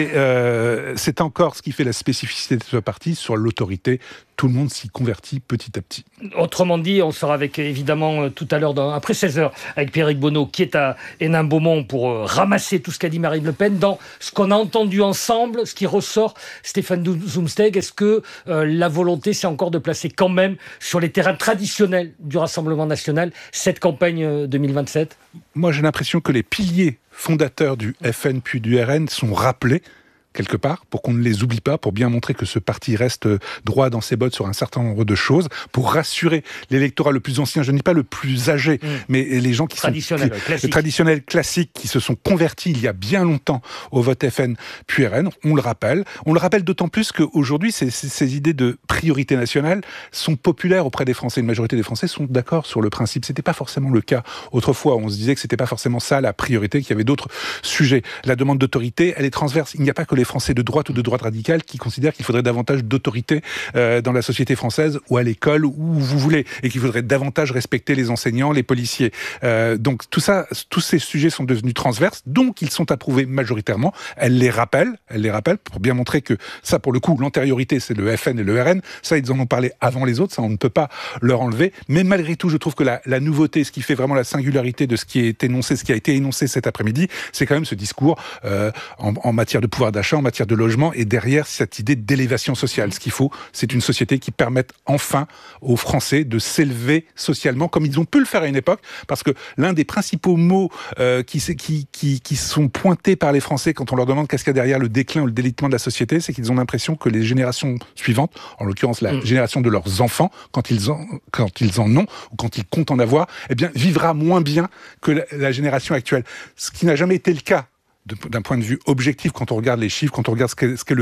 C'est encore ce qui fait la spécificité de ce parti sur l'autorité. Tout le monde s'y convertit petit à petit. Autrement dit, on sera avec, évidemment, tout à l'heure, après 16h, avec Pierrick Bonneau, qui est à Hénin-Beaumont pour ramasser tout ce qu'a dit Marine Le Pen. Dans ce qu'on a entendu ensemble, ce qui ressort, Stéphane Zumsteg, est-ce que la volonté, c'est encore de placer quand même sur les terrains traditionnels du Rassemblement national cette campagne 2027 ? Moi, j'ai l'impression que les piliers fondateurs du FN puis du RN sont rappelés quelque part, pour qu'on ne les oublie pas, pour bien montrer que ce parti reste droit dans ses bottes sur un certain nombre de choses, pour rassurer l'électorat le plus ancien, je ne dis pas le plus âgé, mais les gens qui sont traditionnels, classiques, qui se sont convertis il y a bien longtemps au vote FN puis RN, on le rappelle. On le rappelle d'autant plus qu'aujourd'hui, ces idées de priorité nationale sont populaires auprès des Français. Une majorité des Français sont d'accord sur le principe. C'était pas forcément le cas autrefois. On se disait que c'était pas forcément ça la priorité, qu'il y avait d'autres sujets. La demande d'autorité, elle est transverse. Il n'y a pas que les Français de droite ou de droite radicale qui considèrent qu'il faudrait davantage d'autorité dans la société française ou à l'école, où vous voulez, et qu'il faudrait davantage respecter les enseignants, les policiers. Donc tous ces sujets sont devenus transverses, donc ils sont approuvés majoritairement. Elle les rappelle pour bien montrer que ça, pour le coup, l'antériorité, c'est le FN et le RN. Ça, ils en ont parlé avant les autres, ça, on ne peut pas leur enlever. Mais malgré tout, je trouve que la nouveauté, ce qui fait vraiment la singularité de ce qui est énoncé, ce qui a été énoncé cet après-midi, c'est quand même ce discours en matière de pouvoir d'achat, en matière de logement, et derrière cette idée d'élévation sociale. Ce qu'il faut, c'est une société qui permette enfin aux Français de s'élever socialement, comme ils ont pu le faire à une époque, parce que l'un des principaux mots qui sont pointés par les Français quand on leur demande qu'est-ce qu'il y a derrière le déclin ou le délitement de la société, c'est qu'ils ont l'impression que les générations suivantes, en l'occurrence la génération de leurs enfants, quand ils en ont, ou quand ils comptent en avoir, eh bien, vivra moins bien que la génération actuelle. Ce qui n'a jamais été le cas d'un point de vue objectif, quand on regarde les chiffres, quand on regarde ce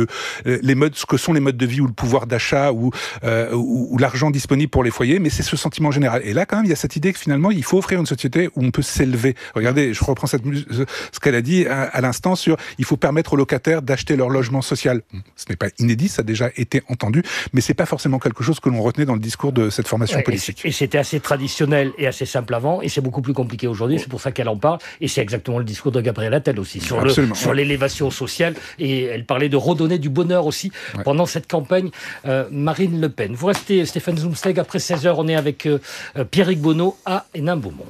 que sont les modes de vie ou le pouvoir d'achat ou l'argent disponible pour les foyers, mais c'est ce sentiment général. Et là, quand même, il y a cette idée que finalement, il faut offrir une société où on peut s'élever. Regardez, je reprends ce qu'elle a dit à l'instant sur il faut permettre aux locataires d'acheter leur logement social. Ce n'est pas inédit, ça a déjà été entendu, mais c'est pas forcément quelque chose que l'on retenait dans le discours de cette formation politique. Et c'était assez traditionnel et assez simple avant, et c'est beaucoup plus compliqué aujourd'hui, c'est pour ça qu'elle en parle, et c'est exactement le discours de Gabrielle Attal aussi. Sur l'élévation sociale, et elle parlait de redonner du bonheur aussi pendant cette campagne. Marine Le Pen. Vous restez, Stéphane Zumsteg, après 16h, on est avec Pierrick Bonneau à Hénin-Beaumont.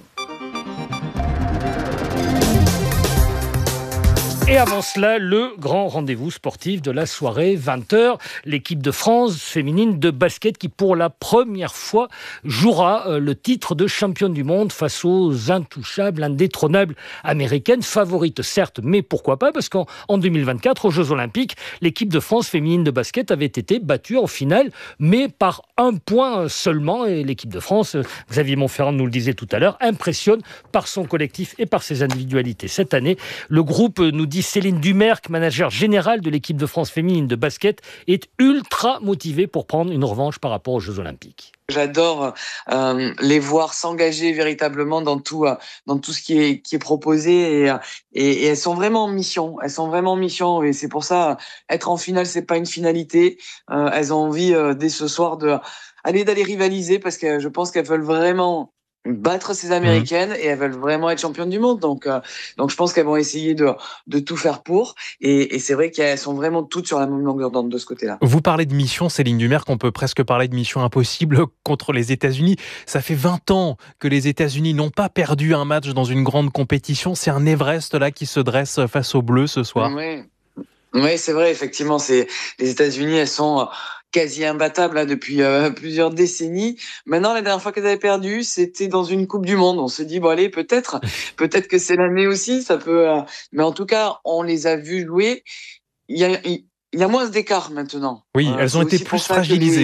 Et avant cela, le grand rendez-vous sportif de la soirée, 20h, l'équipe de France féminine de basket qui, pour la première fois, jouera le titre de championne du monde face aux intouchables, indétrônables américaines, favorites certes, mais pourquoi pas, parce qu'en 2024, aux Jeux Olympiques, l'équipe de France féminine de basket avait été battue en finale, mais par un point seulement, et l'équipe de France, Xavier Montferrand nous le disait tout à l'heure, impressionne par son collectif et par ses individualités. Cette année, le groupe, nous dit Céline Dumerc, manager générale de l'équipe de France féminine de basket, est ultra motivée pour prendre une revanche par rapport aux Jeux Olympiques. J'adore les voir s'engager véritablement dans tout ce qui est proposé et elles sont vraiment en mission. Elles sont vraiment en mission et c'est pour ça être en finale c'est pas une finalité. Elles ont envie dès ce soir d'aller rivaliser parce que je pense qu'elles veulent vraiment battre ces Américaines et elles veulent vraiment être championnes du monde. Donc je pense qu'elles vont essayer de tout faire pour. Et c'est vrai qu'elles sont vraiment toutes sur la même longueur d'onde de ce côté-là. Vous parlez de mission, Céline Dumerc, on peut presque parler de mission impossible contre les États-Unis. Ça fait 20 ans que les États-Unis n'ont pas perdu un match dans une grande compétition. C'est un Everest là qui se dresse face aux Bleus ce soir. Oui, c'est vrai, effectivement. Les États-Unis, elles sont quasi imbattables là, depuis plusieurs décennies. Maintenant, la dernière fois qu'elles avaient perdu, c'était dans une Coupe du Monde. On se dit, bon allez, peut-être que c'est l'année aussi, ça peut... Mais en tout cas, on les a vus jouer. Il y a moins d'écart maintenant. Oui, elles ont été plus fragilisées.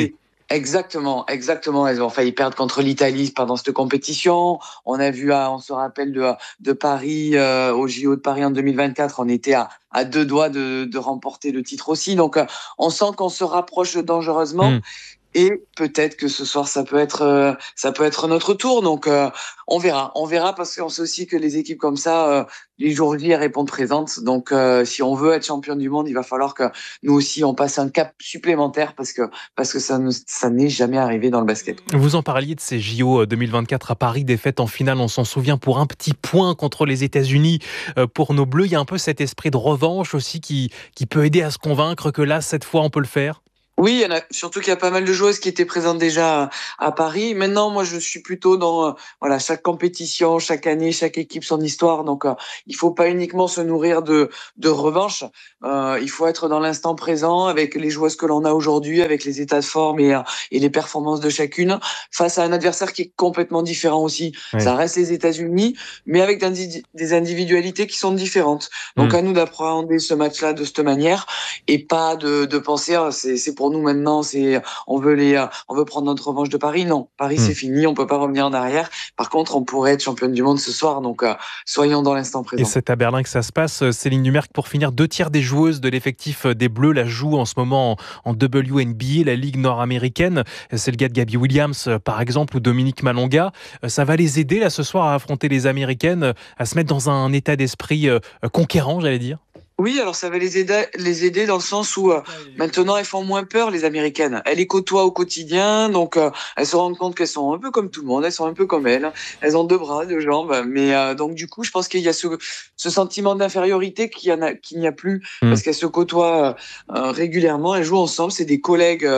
Exactement. Elles ont failli perdre contre l'Italie pendant cette compétition. On a vu, on se rappelle de Paris, au JO de Paris en 2024, on était à 2 doigts de remporter le titre aussi. Donc, on sent qu'on se rapproche dangereusement. Et peut-être que ce soir, ça peut être notre tour. Donc, on verra parce qu'on sait aussi que les équipes comme ça, les jours J, elles répondent présentes. Donc, si on veut être champion du monde, il va falloir que nous aussi, on passe un cap supplémentaire parce que ça n'est jamais arrivé dans le basket. Vous en parliez de ces JO 2024 à Paris, défaite en finale, on s'en souvient, pour un petit point contre les États-Unis. Pour nos Bleus, il y a un peu cet esprit de revanche aussi qui peut aider à se convaincre que là, cette fois, on peut le faire. Oui, il y en a, surtout qu'il y a pas mal de joueuses qui étaient présentes déjà à Paris. Maintenant, moi, je suis plutôt dans chaque compétition, chaque année, chaque équipe son histoire. Donc, il faut pas uniquement se nourrir de revanche. Il faut être dans l'instant présent avec les joueuses que l'on a aujourd'hui, avec les états de forme et les performances de chacune, face à un adversaire qui est complètement différent aussi. Oui. Ça reste les États-Unis, mais avec des individualités qui sont différentes. Donc, à nous d'appréhender ce match-là de cette manière et pas de penser c'est pour nous maintenant, on veut prendre notre revanche de Paris. Non, Paris c'est fini, on peut pas revenir en arrière. Par contre, on pourrait être championne du monde ce soir, donc soyons dans l'instant présent. Et c'est à Berlin que ça se passe. Céline Dumerc, pour finir, 2/3 des joueuses de l'effectif des Bleus la jouent en ce moment en WNBA, la Ligue nord-américaine. C'est le cas de Gabby Williams, par exemple, ou Dominique Malonga. Ça va les aider là ce soir à affronter les Américaines, à se mettre dans un état d'esprit conquérant, j'allais dire. Oui, alors ça va les aider dans le sens où maintenant elles font moins peur, les Américaines. Elles les côtoient au quotidien, donc elles se rendent compte qu'elles sont un peu comme tout le monde, elles sont un peu comme elles. Elles ont 2 bras, 2 jambes, mais donc du coup, je pense qu'il y a ce sentiment d'infériorité qu'il n'y a plus parce qu'elles se côtoient régulièrement, elles jouent ensemble, c'est des collègues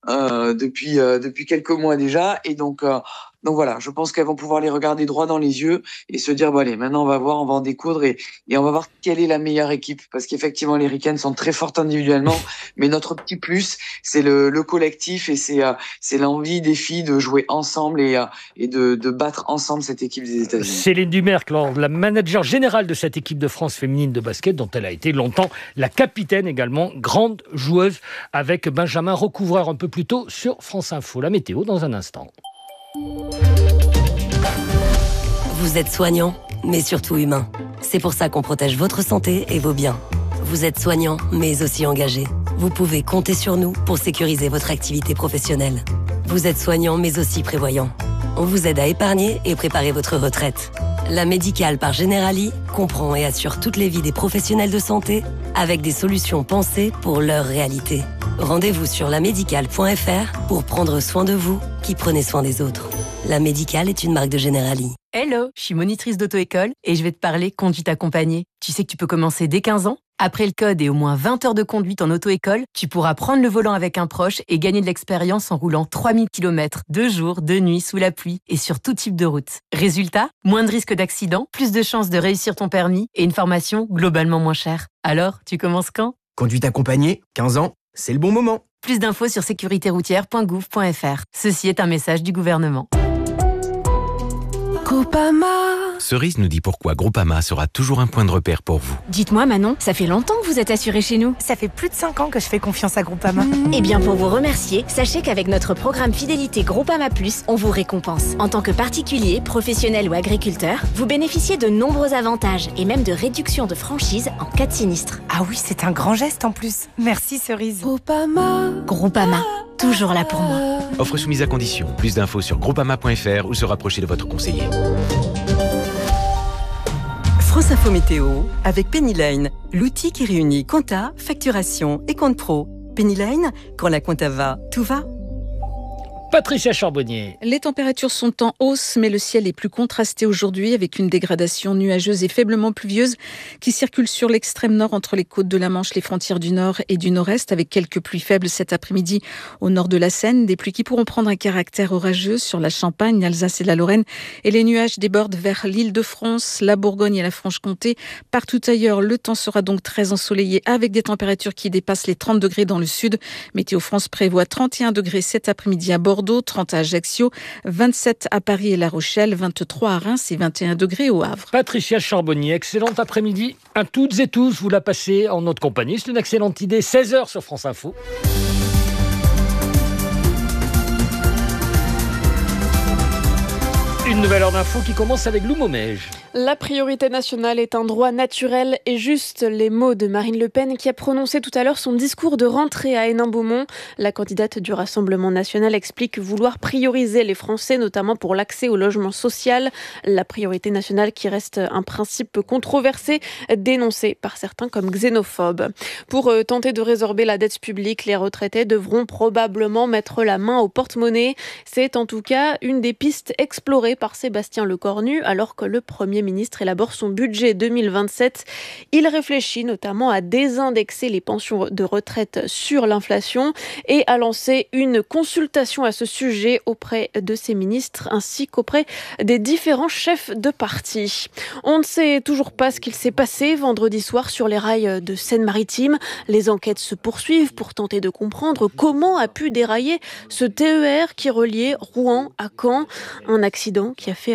depuis quelques mois déjà, et donc voilà, je pense qu'elles vont pouvoir les regarder droit dans les yeux et se dire, bon allez, maintenant on va en découdre et on va voir quelle est la meilleure équipe. Parce qu'effectivement, les Ricaines sont très fortes individuellement, mais notre petit plus, c'est le collectif et c'est l'envie des filles de jouer ensemble et de battre ensemble cette équipe des États-Unis. Céline Dumerc, la manager générale de cette équipe de France féminine de basket, dont elle a été longtemps la capitaine également, grande joueuse, avec Benjamin Recouvreur un peu plus tôt sur France Info. La météo dans un instant. Vous êtes soignant, mais surtout humain. C'est pour ça qu'on protège votre santé et vos biens. Vous êtes soignant, mais aussi engagé. Vous pouvez compter sur nous pour sécuriser votre activité professionnelle. Vous êtes soignant, mais aussi prévoyant. On vous aide à épargner et préparer votre retraite. La Médicale par Generali comprend et assure toutes les vies des professionnels de santé avec des solutions pensées pour leur réalité. Rendez-vous sur lamédicale.fr pour prendre soin de vous qui prenez soin des autres. La Médicale est une marque de Generali. Hello, je suis monitrice d'auto-école et je vais te parler conduite accompagnée. Tu sais que tu peux commencer dès 15 ans ? Après le code et au moins 20 heures de conduite en auto-école, tu pourras prendre le volant avec un proche et gagner de l'expérience en roulant 3000 km, 2 jours, 2 nuits, sous la pluie et sur tout type de route. Résultat, moins de risques d'accident, plus de chances de réussir ton permis et une formation globalement moins chère. Alors, tu commences quand ? Conduite accompagnée, 15 ans, c'est le bon moment. Plus d'infos sur sécuritéroutière.gouv.fr. Ceci est un message du gouvernement. Groupama. Cerise nous dit pourquoi Groupama sera toujours un point de repère pour vous. Dites-moi Manon, ça fait longtemps que vous êtes assurée chez nous. Ça fait plus de 5 ans que je fais confiance à Groupama. Eh bien pour vous remercier, sachez qu'avec notre programme fidélité Groupama Plus, on vous récompense. En tant que particulier, professionnel ou agriculteur, vous bénéficiez de nombreux avantages et même de réductions de franchise en cas de sinistre. Ah oui, c'est un grand geste en plus. Merci Cerise. Groupama, toujours là pour moi. Offre soumise à condition. Plus d'infos sur groupama.fr ou se rapprocher de votre conseiller. France Info Météo avec Penny Lane, l'outil qui réunit compta, facturation et compte pro. Penny Lane, quand la compta va, tout va. Patricia Charbonnier. Les températures sont en hausse, mais le ciel est plus contrasté aujourd'hui avec une dégradation nuageuse et faiblement pluvieuse qui circule sur l'extrême nord entre les côtes de la Manche, les frontières du nord et du nord-est, avec quelques pluies faibles cet après-midi au nord de la Seine. Des pluies qui pourront prendre un caractère orageux sur la Champagne, l'Alsace et la Lorraine. Et les nuages débordent vers l'Île-de-France, la Bourgogne et la Franche-Comté. Partout ailleurs, le temps sera donc très ensoleillé avec des températures qui dépassent les 30 degrés dans le sud. Météo France prévoit 31 degrés cet après-midi à Bordeaux, 30 à Ajaccio, 27 à Paris et La Rochelle, 23 à Reims et 21 degrés au Havre. Patricia Charbonnier, excellent après-midi à toutes et tous. Vous la passez en notre compagnie. C'est une excellente idée. 16h sur France Info. Une nouvelle heure d'info qui commence avec Lou Momège. La priorité nationale est un droit naturel et juste, les mots de Marine Le Pen qui a prononcé tout à l'heure son discours de rentrée à Hénin-Beaumont. La candidate du Rassemblement national explique vouloir prioriser les Français, notamment pour l'accès au logement social. La priorité nationale qui reste un principe controversé, dénoncé par certains comme xénophobe. Pour tenter de résorber la dette publique, les retraités devront probablement mettre la main au porte-monnaie. C'est en tout cas une des pistes explorées par Sébastien Lecornu alors que le Premier ministre élabore son budget 2027. Il réfléchit notamment à désindexer les pensions de retraite sur l'inflation et à lancer une consultation à ce sujet auprès de ses ministres ainsi qu'auprès des différents chefs de parti. On ne sait toujours pas ce qu'il s'est passé vendredi soir sur les rails de Seine-Maritime. Les enquêtes se poursuivent pour tenter de comprendre comment a pu dérailler ce TER qui reliait Rouen à Caen. Un accident qui a fait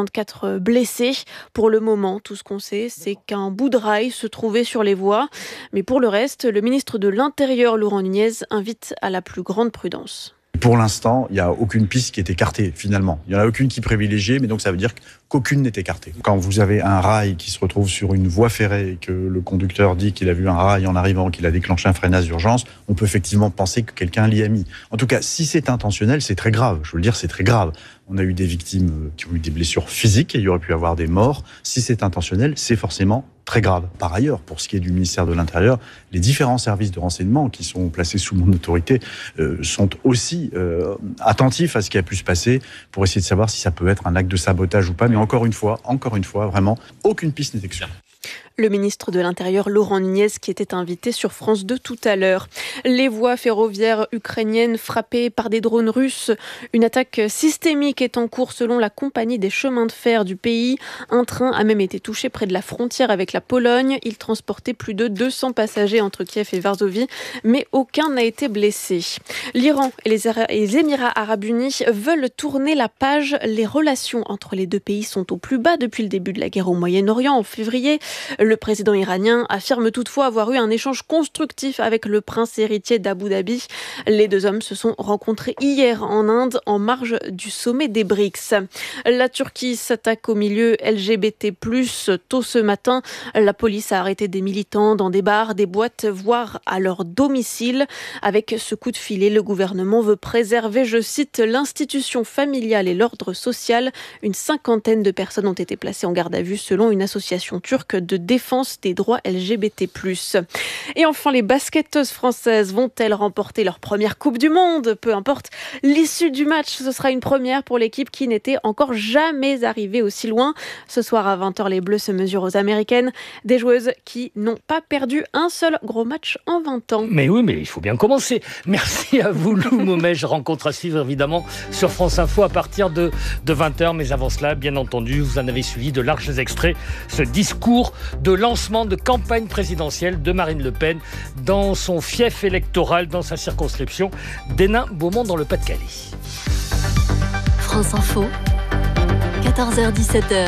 44 blessés. Pour le moment, tout ce qu'on sait, c'est qu'un bout de rail se trouvait sur les voies. Mais pour le reste, le ministre de l'Intérieur, Laurent Nunez, invite à la plus grande prudence. Pour l'instant, il n'y a aucune piste qui est écartée, finalement. Il n'y en a aucune qui est privilégiée, mais donc ça veut dire qu'aucune n'est écartée. Quand vous avez un rail qui se retrouve sur une voie ferrée et que le conducteur dit qu'il a vu un rail en arrivant, qu'il a déclenché un freinage d'urgence, on peut effectivement penser que quelqu'un l'y a mis. En tout cas, si c'est intentionnel, c'est très grave. Je veux le dire, c'est très grave. On a eu des victimes qui ont eu des blessures physiques et il y aurait pu avoir des morts. Si c'est intentionnel, c'est forcément très grave. Par ailleurs, pour ce qui est du ministère de l'Intérieur, les différents services de renseignement qui sont placés sous mon autorité sont aussi attentifs à ce qui a pu se passer pour essayer de savoir si ça peut être un acte de sabotage ou pas. Mais encore une fois, vraiment, aucune piste n'est exclue. Le ministre de l'Intérieur, Laurent Nunez, qui était invité sur France 2 tout à l'heure. Les voies ferroviaires ukrainiennes frappées par des drones russes. Une attaque systémique est en cours selon la compagnie des chemins de fer du pays. Un train a même été touché près de la frontière avec la Pologne. Il transportait plus de 200 passagers entre Kiev et Varsovie, mais aucun n'a été blessé. L'Iran et les Émirats arabes unis veulent tourner la page. Les relations entre les deux pays sont au plus bas depuis le début de la guerre au Moyen-Orient en février. Le président iranien affirme toutefois avoir eu un échange constructif avec le prince héritier d'Abu Dhabi. Les deux hommes se sont rencontrés hier en Inde en marge du sommet des BRICS. La Turquie s'attaque au milieu LGBT+. Tôt ce matin, la police a arrêté des militants dans des bars, des boîtes, voire à leur domicile. Avec ce coup de filet, le gouvernement veut préserver, je cite, l'institution familiale et l'ordre social. Une cinquantaine de personnes ont été placées en garde à vue selon une association turque de défense des droits LGBT+. Et enfin, les basketteuses françaises vont-elles remporter leur première Coupe du Monde ? Peu importe l'issue du match, ce sera une première pour l'équipe qui n'était encore jamais arrivée aussi loin. Ce soir à 20h, les Bleus se mesurent aux Américaines, des joueuses qui n'ont pas perdu un seul gros match en 20 ans. Mais oui, mais il faut bien commencer. Merci à vous, Lou Momège. Rencontre à suivre évidemment sur France Info à partir de 20h. Mais avant cela, bien entendu, vous en avez suivi de larges extraits. Ce discours de lancement de campagne présidentielle de Marine Le Pen dans son fief électoral, dans sa circonscription d'Hénin-Beaumont dans le Pas-de-Calais. France Info, 14h-17h.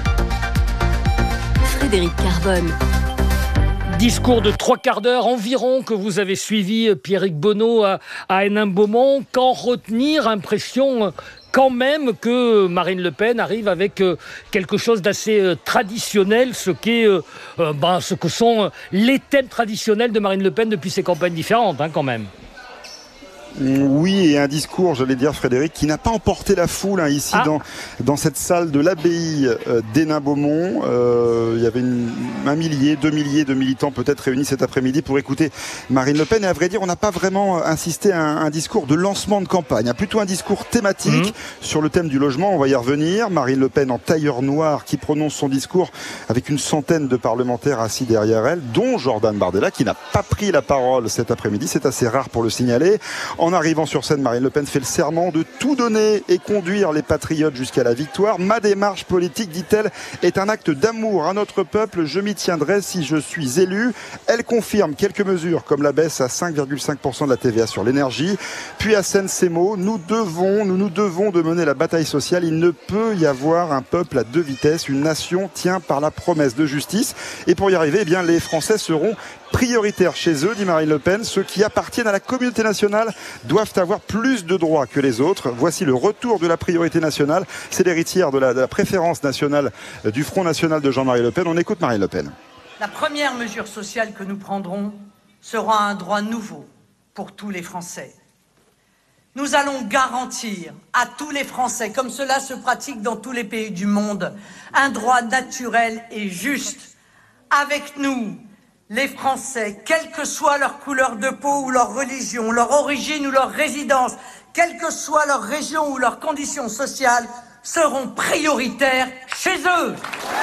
Frédéric Carbone. Discours de 3 quarts d'heure environ que vous avez suivi, Pierrick Bonneau, à Hénin-Beaumont. Qu'en retenir? Impression quand même que Marine Le Pen arrive avec quelque chose d'assez traditionnel, ce que sont les thèmes traditionnels de Marine Le Pen depuis ses campagnes différentes, quand même. Oui, et un discours, j'allais dire, Frédéric, qui n'a pas emporté la foule ici dans cette salle de l'abbaye d'Hénin-Beaumont. Il y avait 1 millier, 2 milliers de militants peut-être réunis cet après-midi pour écouter Marine Le Pen. Et à vrai dire, on n'a pas vraiment insisté à un discours de lancement de campagne, plutôt un discours thématique sur le thème du logement. On va y revenir. Marine Le Pen en tailleur noir qui prononce son discours avec une centaine de parlementaires assis derrière elle, dont Jordan Bardella qui n'a pas pris la parole cet après-midi. C'est assez rare pour le signaler. En arrivant sur scène, Marine Le Pen fait le serment de tout donner et conduire les patriotes jusqu'à la victoire. Ma démarche politique, dit-elle, est un acte d'amour à notre peuple. Je m'y tiendrai si je suis élue. Elle confirme quelques mesures comme la baisse à 5,5% de la TVA sur l'énergie. Puis assène ces mots: nous nous devons de mener la bataille sociale. Il ne peut y avoir un peuple à 2 vitesses. Une nation tient par la promesse de justice. Et pour y arriver, les Français seront prioritaire chez eux, dit Marine Le Pen. Ceux qui appartiennent à la communauté nationale doivent avoir plus de droits que les autres. Voici le retour de la priorité nationale. C'est l'héritière de la préférence nationale du Front National de Jean-Marie Le Pen. On écoute Marine Le Pen. La première mesure sociale que nous prendrons sera un droit nouveau pour tous les Français. Nous allons garantir à tous les Français, comme cela se pratique dans tous les pays du monde, un droit naturel et juste. Avec nous, les Français, quelle que soit leur couleur de peau ou leur religion, leur origine ou leur résidence, quelle que soit leur région ou leurs conditions sociales, seront prioritaires chez eux.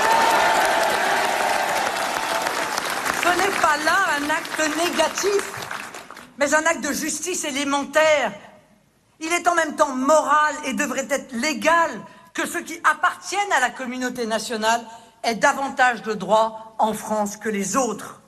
Ce n'est pas là un acte négatif, mais un acte de justice élémentaire. Il est en même temps moral et devrait être légal que ceux qui appartiennent à la communauté nationale aient davantage de droits en France que les autres.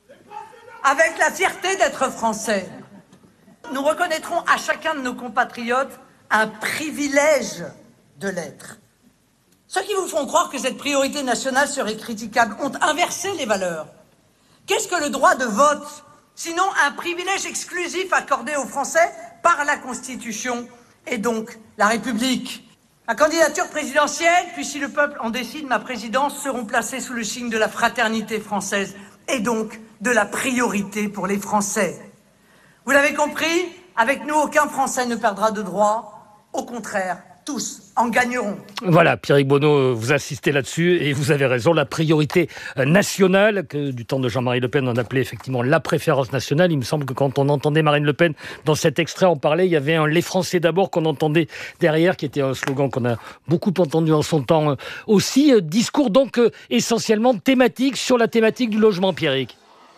Avec la fierté d'être français, nous reconnaîtrons à chacun de nos compatriotes un privilège de l'être. Ceux qui vous font croire que cette priorité nationale serait critiquable ont inversé les valeurs. Qu'est-ce que le droit de vote, sinon un privilège exclusif accordé aux Français par la Constitution et donc la République? La candidature présidentielle, puis si le peuple en décide, ma présidence, seront placées sous le signe de la fraternité française et donc de la priorité pour les Français. Vous l'avez compris, avec nous, aucun Français ne perdra de droits. Au contraire, tous en gagneront. Voilà, Pierrick Bonneau, vous insistez là-dessus et vous avez raison. La priorité nationale, que du temps de Jean-Marie Le Pen, on appelait effectivement la préférence nationale. Il me semble que quand on entendait Marine Le Pen dans cet extrait en parler, il y avait un « Les Français d'abord » qu'on entendait derrière, qui était un slogan qu'on a beaucoup entendu en son temps aussi. Discours donc essentiellement thématique sur la thématique du logement, Pierrick.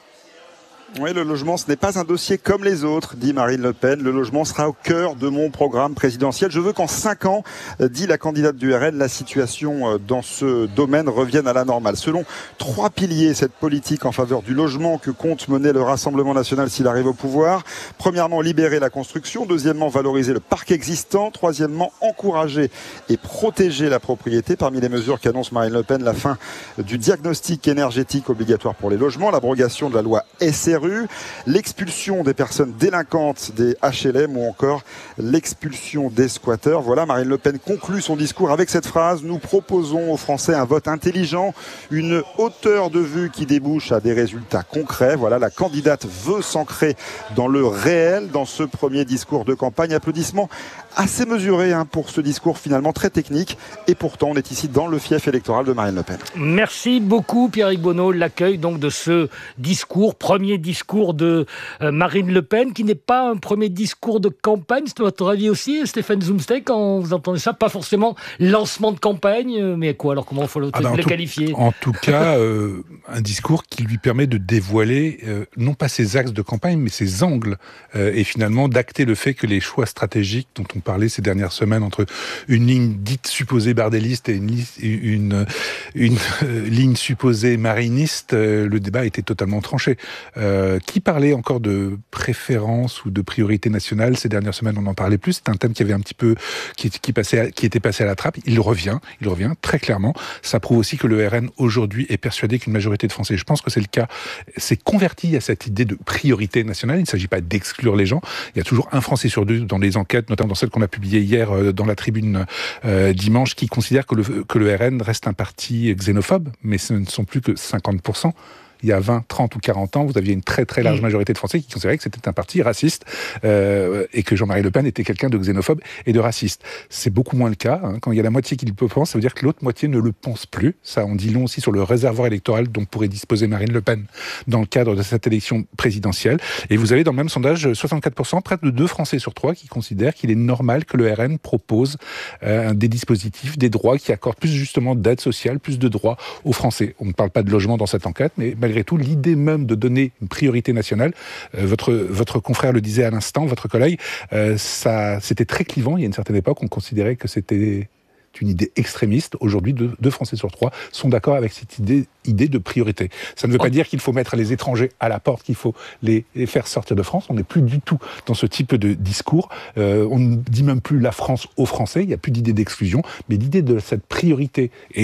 Oui, le logement, ce n'est pas un dossier comme les autres, dit Marine Le Pen. Le logement sera au cœur de mon programme présidentiel. Je veux qu'en 5 ans, dit la candidate du RN, la situation dans ce domaine revienne à la normale. Selon 3 piliers, cette politique en faveur du logement que compte mener le Rassemblement national s'il arrive au pouvoir. Premièrement, libérer la construction. Deuxièmement, valoriser le parc existant. Troisièmement, encourager et protéger la propriété. Parmi les mesures qu'annonce Marine Le Pen, la fin du diagnostic énergétique obligatoire pour les logements, l'abrogation de la loi SRU, l'expulsion des personnes délinquantes des HLM ou encore l'expulsion des squatteurs. Voilà, Marine Le Pen conclut son discours avec cette phrase: nous proposons aux Français un vote intelligent, une hauteur de vue qui débouche à des résultats concrets. Voilà, la candidate veut s'ancrer dans le réel dans ce premier discours de campagne. Applaudissements assez mesurés pour ce discours finalement très technique, et pourtant on est ici dans le fief électoral de Marine Le Pen. Merci beaucoup Pierrick Bonneau. L'accueil donc de ce discours, premier discours de Marine Le Pen, qui n'est pas un premier discours de campagne, c'est votre avis aussi, Stéphane Zumsteg, quand vous entendez ça? Pas forcément lancement de campagne, mais quoi alors? Comment il faut le qualifier? En tout cas, un discours qui lui permet de dévoiler non pas ses axes de campagne, mais ses angles, et finalement d'acter le fait que les choix stratégiques dont on parlait ces dernières semaines entre une ligne dite supposée bardéliste et une ligne supposée mariniste, le débat était totalement tranché. Qui parlait encore de préférence ou de priorité nationale ces dernières semaines? On n'en parlait plus. C'est un thème qui avait un petit peu qui était passé à la trappe. Il revient très clairement. Ça prouve aussi que le RN aujourd'hui est persuadé qu'une majorité de Français, je pense que c'est le cas, s'est converti à cette idée de priorité nationale. Il ne s'agit pas d'exclure les gens. Il y a toujours un Français sur 2 dans les enquêtes, notamment dans celle qu'on a publiée hier dans la Tribune dimanche, qui considère que le RN reste un parti xénophobe, mais ce ne sont plus que 50%. Il y a 20, 30 ou 40 ans, vous aviez une très très large majorité de Français qui considéraient que c'était un parti raciste et que Jean-Marie Le Pen était quelqu'un de xénophobe et de raciste. C'est beaucoup moins le cas. Quand il y a la moitié qui le pense, ça veut dire que l'autre moitié ne le pense plus. Ça, on dit long aussi sur le réservoir électoral dont pourrait disposer Marine Le Pen dans le cadre de cette élection présidentielle. Et vous avez dans le même sondage 64%, près de 2 Français sur 3 qui considèrent qu'il est normal que le RN propose des dispositifs, des droits qui accordent plus justement d'aide sociale, plus de droits aux Français. On ne parle pas de logement dans cette enquête, mais malgré tout, l'idée même de donner une priorité nationale, votre confrère le disait à l'instant, votre collègue, c'était très clivant. Il y a une certaine époque, on considérait que c'était une idée extrémiste. Aujourd'hui, 2 Français sur 3 sont d'accord avec cette idée de priorité. Ça ne veut pas dire qu'il faut mettre les étrangers à la porte, qu'il faut les faire sortir de France. On n'est plus du tout dans ce type de discours. On ne dit même plus la France aux Français. Il n'y a plus d'idée d'exclusion, mais l'idée de cette priorité et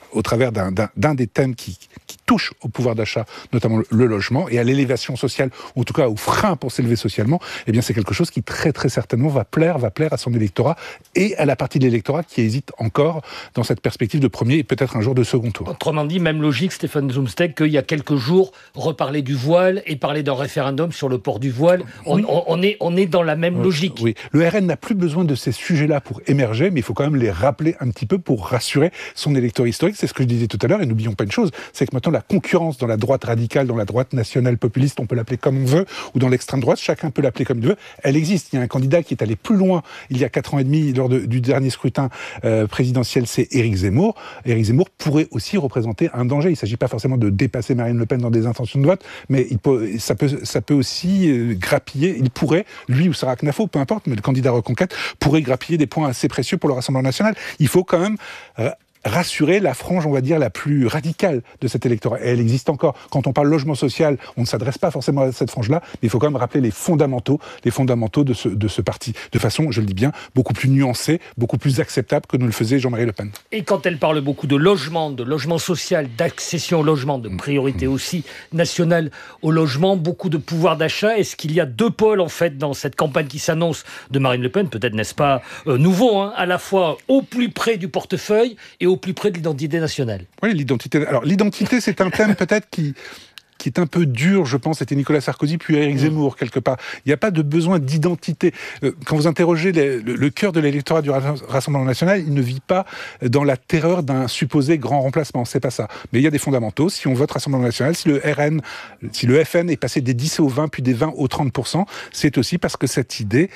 au travers d'un des thèmes qui touche au pouvoir d'achat, notamment le logement, et à l'élévation sociale, ou en tout cas au frein pour s'élever socialement, eh bien c'est quelque chose qui très très certainement va plaire à son électorat et à la partie de l'électorat qui hésite encore dans cette perspective de premier et peut-être un jour de second tour. Autrement dit, même logique, Stéphane Zumsteg, qu'il y a quelques jours, reparler du voile et parler d'un référendum sur le port du voile, oui. on est dans la même logique. Oui, le RN n'a plus besoin de ces sujets-là pour émerger, mais il faut quand même les rappeler un petit peu pour rassurer son électorat historique. C'est ce que je disais tout à l'heure, et n'oublions pas une chose, c'est que maintenant la concurrence dans la droite radicale, dans la droite nationale populiste, on peut l'appeler comme on veut, ou dans l'extrême droite, chacun peut l'appeler comme il veut, elle existe. Il y a un candidat qui est allé plus loin il y a 4 ans et demi lors du dernier scrutin présidentiel, c'est Éric Zemmour. Éric Zemmour pourrait aussi représenter un danger. Il ne s'agit pas forcément de dépasser Marine Le Pen dans des intentions de vote, mais ça peut aussi grappiller, il pourrait, lui ou Sarah Knafo, peu importe, mais le candidat Reconquête pourrait grappiller des points assez précieux pour le Rassemblement national. Il faut quand même rassurer la frange, on va dire, la plus radicale de cet électorat. Et elle existe encore. Quand on parle logement social, on ne s'adresse pas forcément à cette frange-là, mais il faut quand même rappeler les fondamentaux de ce parti, de façon, je le dis bien, beaucoup plus nuancée, beaucoup plus acceptable que ne le faisait Jean-Marie Le Pen. Et quand elle parle beaucoup de logement social, d'accession au logement, de priorité aussi nationale au logement, beaucoup de pouvoir d'achat, est-ce qu'il y a 2 pôles, en fait, dans cette campagne qui s'annonce de Marine Le Pen, peut-être n'est-ce pas nouveau, à la fois au plus près du portefeuille et au plus près de l'identité nationale. Oui, l'identité. Alors, l'identité, c'est un thème peut-être qui est un peu dur, je pense. C'était Nicolas Sarkozy, puis Éric Zemmour, quelque part. Il n'y a pas de besoin d'identité. Quand vous interrogez le cœur de l'électorat du Rassemblement national, il ne vit pas dans la terreur d'un supposé grand remplacement. C'est pas ça. Mais il y a des fondamentaux. Si on vote Rassemblement national, si le FN est passé des 10 au 20, puis des 20 au 30%, c'est aussi parce que ces idées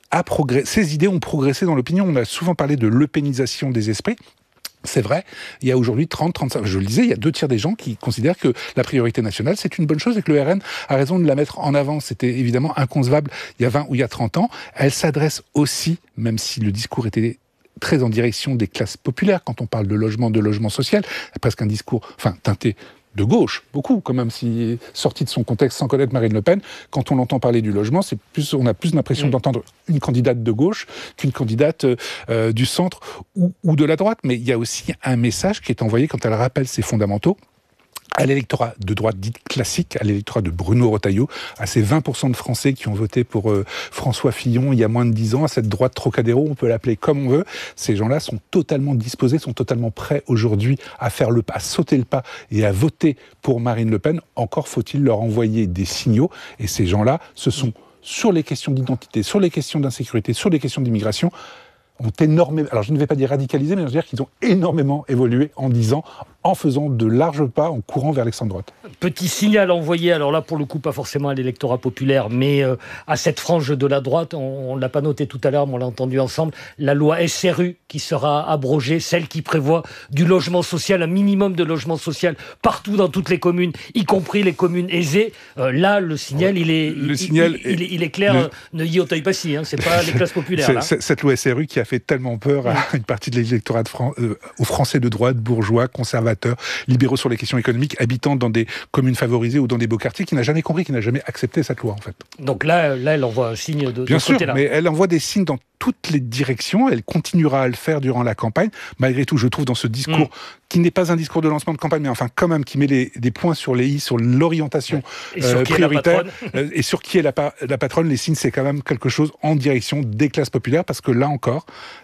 ont progressé dans l'opinion. On a souvent parlé de l'eupénisation des esprits. C'est vrai, il y a aujourd'hui 30-35, je le disais, il y a 2 tiers des gens qui considèrent que la priorité nationale, c'est une bonne chose et que le RN a raison de la mettre en avant. C'était évidemment inconcevable il y a 20 ou il y a 30 ans. Elle s'adresse aussi, même si le discours était très en direction des classes populaires, quand on parle de logement social, presque un discours, teinté de gauche, beaucoup, quand même, si sorti de son contexte sans connaître Marine Le Pen. Quand on entend parler du logement, on a plus l'impression d'entendre une candidate de gauche qu'une candidate du centre ou de la droite. Mais il y a aussi un message qui est envoyé quand elle rappelle ses fondamentaux à l'électorat de droite dite classique, à l'électorat de Bruno Retailleau, à ces 20% de Français qui ont voté pour François Fillon il y a moins de 10 ans, à cette droite Trocadéro, on peut l'appeler comme on veut. Ces gens-là sont totalement disposés, sont totalement prêts aujourd'hui à sauter le pas et à voter pour Marine Le Pen. Encore faut-il leur envoyer des signaux. Et ces gens-là, ce sont sur les questions d'identité, sur les questions d'insécurité, sur les questions d'immigration, ont énormément, alors je ne vais pas dire radicalisé, mais je veux dire qu'ils ont énormément évolué en 10 ans, en faisant de larges pas, en courant vers l'extrême droite. Petit signal envoyé, alors là pour le coup pas forcément à l'électorat populaire, mais à cette frange de la droite, on ne l'a pas noté tout à l'heure, mais on l'a entendu ensemble, la loi SRU qui sera abrogée, celle qui prévoit du logement social, un minimum de logement social partout dans toutes les communes, y compris les communes aisées. Là le signal, il est clair, ne y auteuil pas si, c'est pas les classes populaires. Là. Cette loi SRU qui a fait tellement peur à une partie de l'électorat aux Français de droite, bourgeois, conservateurs, libéraux sur les questions économiques, habitant dans des communes favorisées ou dans des beaux quartiers, qui n'a jamais compris, qui n'a jamais accepté cette loi, en fait. Donc là elle envoie un signe de Bien ce sûr, côté-là. Mais elle envoie des signes dans toutes les directions, elle continuera à le faire durant la campagne, malgré tout, je trouve, dans ce discours, qui n'est pas un discours de lancement de campagne, mais enfin, quand même, qui met des points sur les i, sur l'orientation prioritaire, et sur qui est la patronne, les signes, c'est quand même quelque chose en direction des classes populaires, parce que là encore,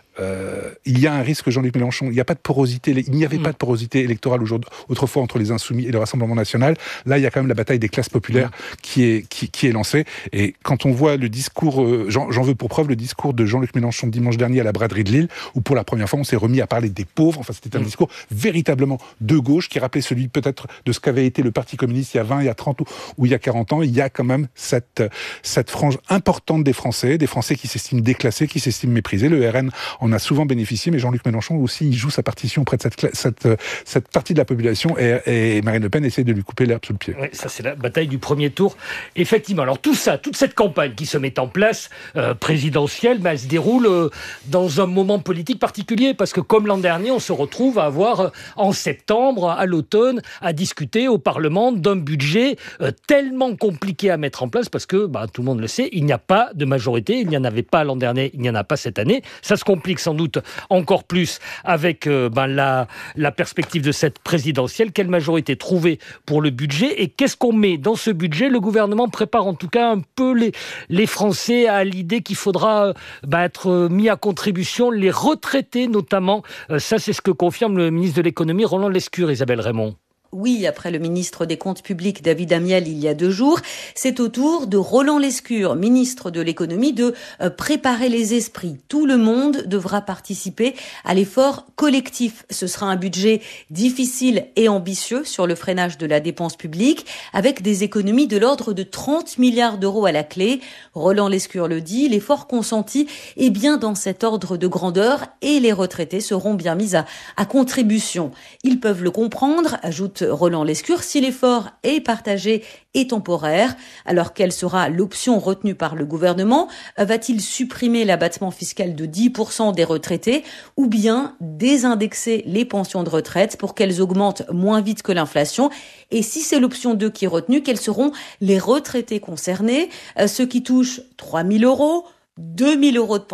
il y a un risque, Jean-Luc Mélenchon, il n'y a pas de porosité, il n'y avait pas de porosité électorale autrefois entre les Insoumis et le Rassemblement national. Là, il y a quand même la bataille des classes populaires qui est lancée. Et quand on voit le discours, j'en veux pour preuve le discours de Jean-Luc Mélenchon dimanche dernier à la braderie de Lille, où pour la première fois on s'est remis à parler des pauvres. Enfin, c'était un discours véritablement de gauche qui rappelait celui peut-être de ce qu'avait été le Parti communiste il y a 20, il y a 30 ou il y a 40 ans. Il y a quand même cette frange importante des Français qui s'estiment déclassés, qui s'estiment méprisés. Le RN en a souvent bénéficié, mais Jean-Luc Mélenchon aussi, il joue sa partition auprès de cette partie de la population, et Marine Le Pen essaie de lui couper l'herbe sous le pied. Oui, ça c'est la bataille du premier tour. Effectivement, alors tout ça, toute cette campagne qui se met en place, présidentielle, elle se déroule dans un moment politique particulier, parce que comme l'an dernier, on se retrouve à avoir, en septembre, à l'automne, à discuter au Parlement d'un budget tellement compliqué à mettre en place, parce que, tout le monde le sait, il n'y a pas de majorité, il n'y en avait pas l'an dernier, il n'y en a pas cette année, ça se complique complique sans doute encore plus avec la perspective de cette présidentielle. Quelle majorité trouver pour le budget et qu'est-ce qu'on met dans ce budget? Le gouvernement prépare en tout cas un peu les Français à l'idée qu'il faudra être mis à contribution, les retraités notamment. Ça, c'est ce que confirme le ministre de l'économie, Roland Lescure. Isabelle Raymond. Oui, après le ministre des Comptes publics, David Amiel, il y a 2 jours, c'est au tour de Roland Lescure, ministre de l'économie, de préparer les esprits. Tout le monde devra participer à l'effort collectif. Ce sera un budget difficile et ambitieux sur le freinage de la dépense publique, avec des économies de l'ordre de 30 milliards d'euros à la clé. Roland Lescure le dit, l'effort consenti est bien dans cet ordre de grandeur et les retraités seront bien mis à contribution. Ils peuvent le comprendre, ajoute Roland Lescure, si l'effort est partagé et temporaire. Alors quelle sera l'option retenue par le gouvernement? Va-t-il supprimer l'abattement fiscal de 10% des retraités ou bien désindexer les pensions de retraite pour qu'elles augmentent moins vite que l'inflation? Et si c'est l'option 2 qui est retenue, quels seront les retraités concernés? Ceux qui touchent 3 000 euros, 2 000 euros de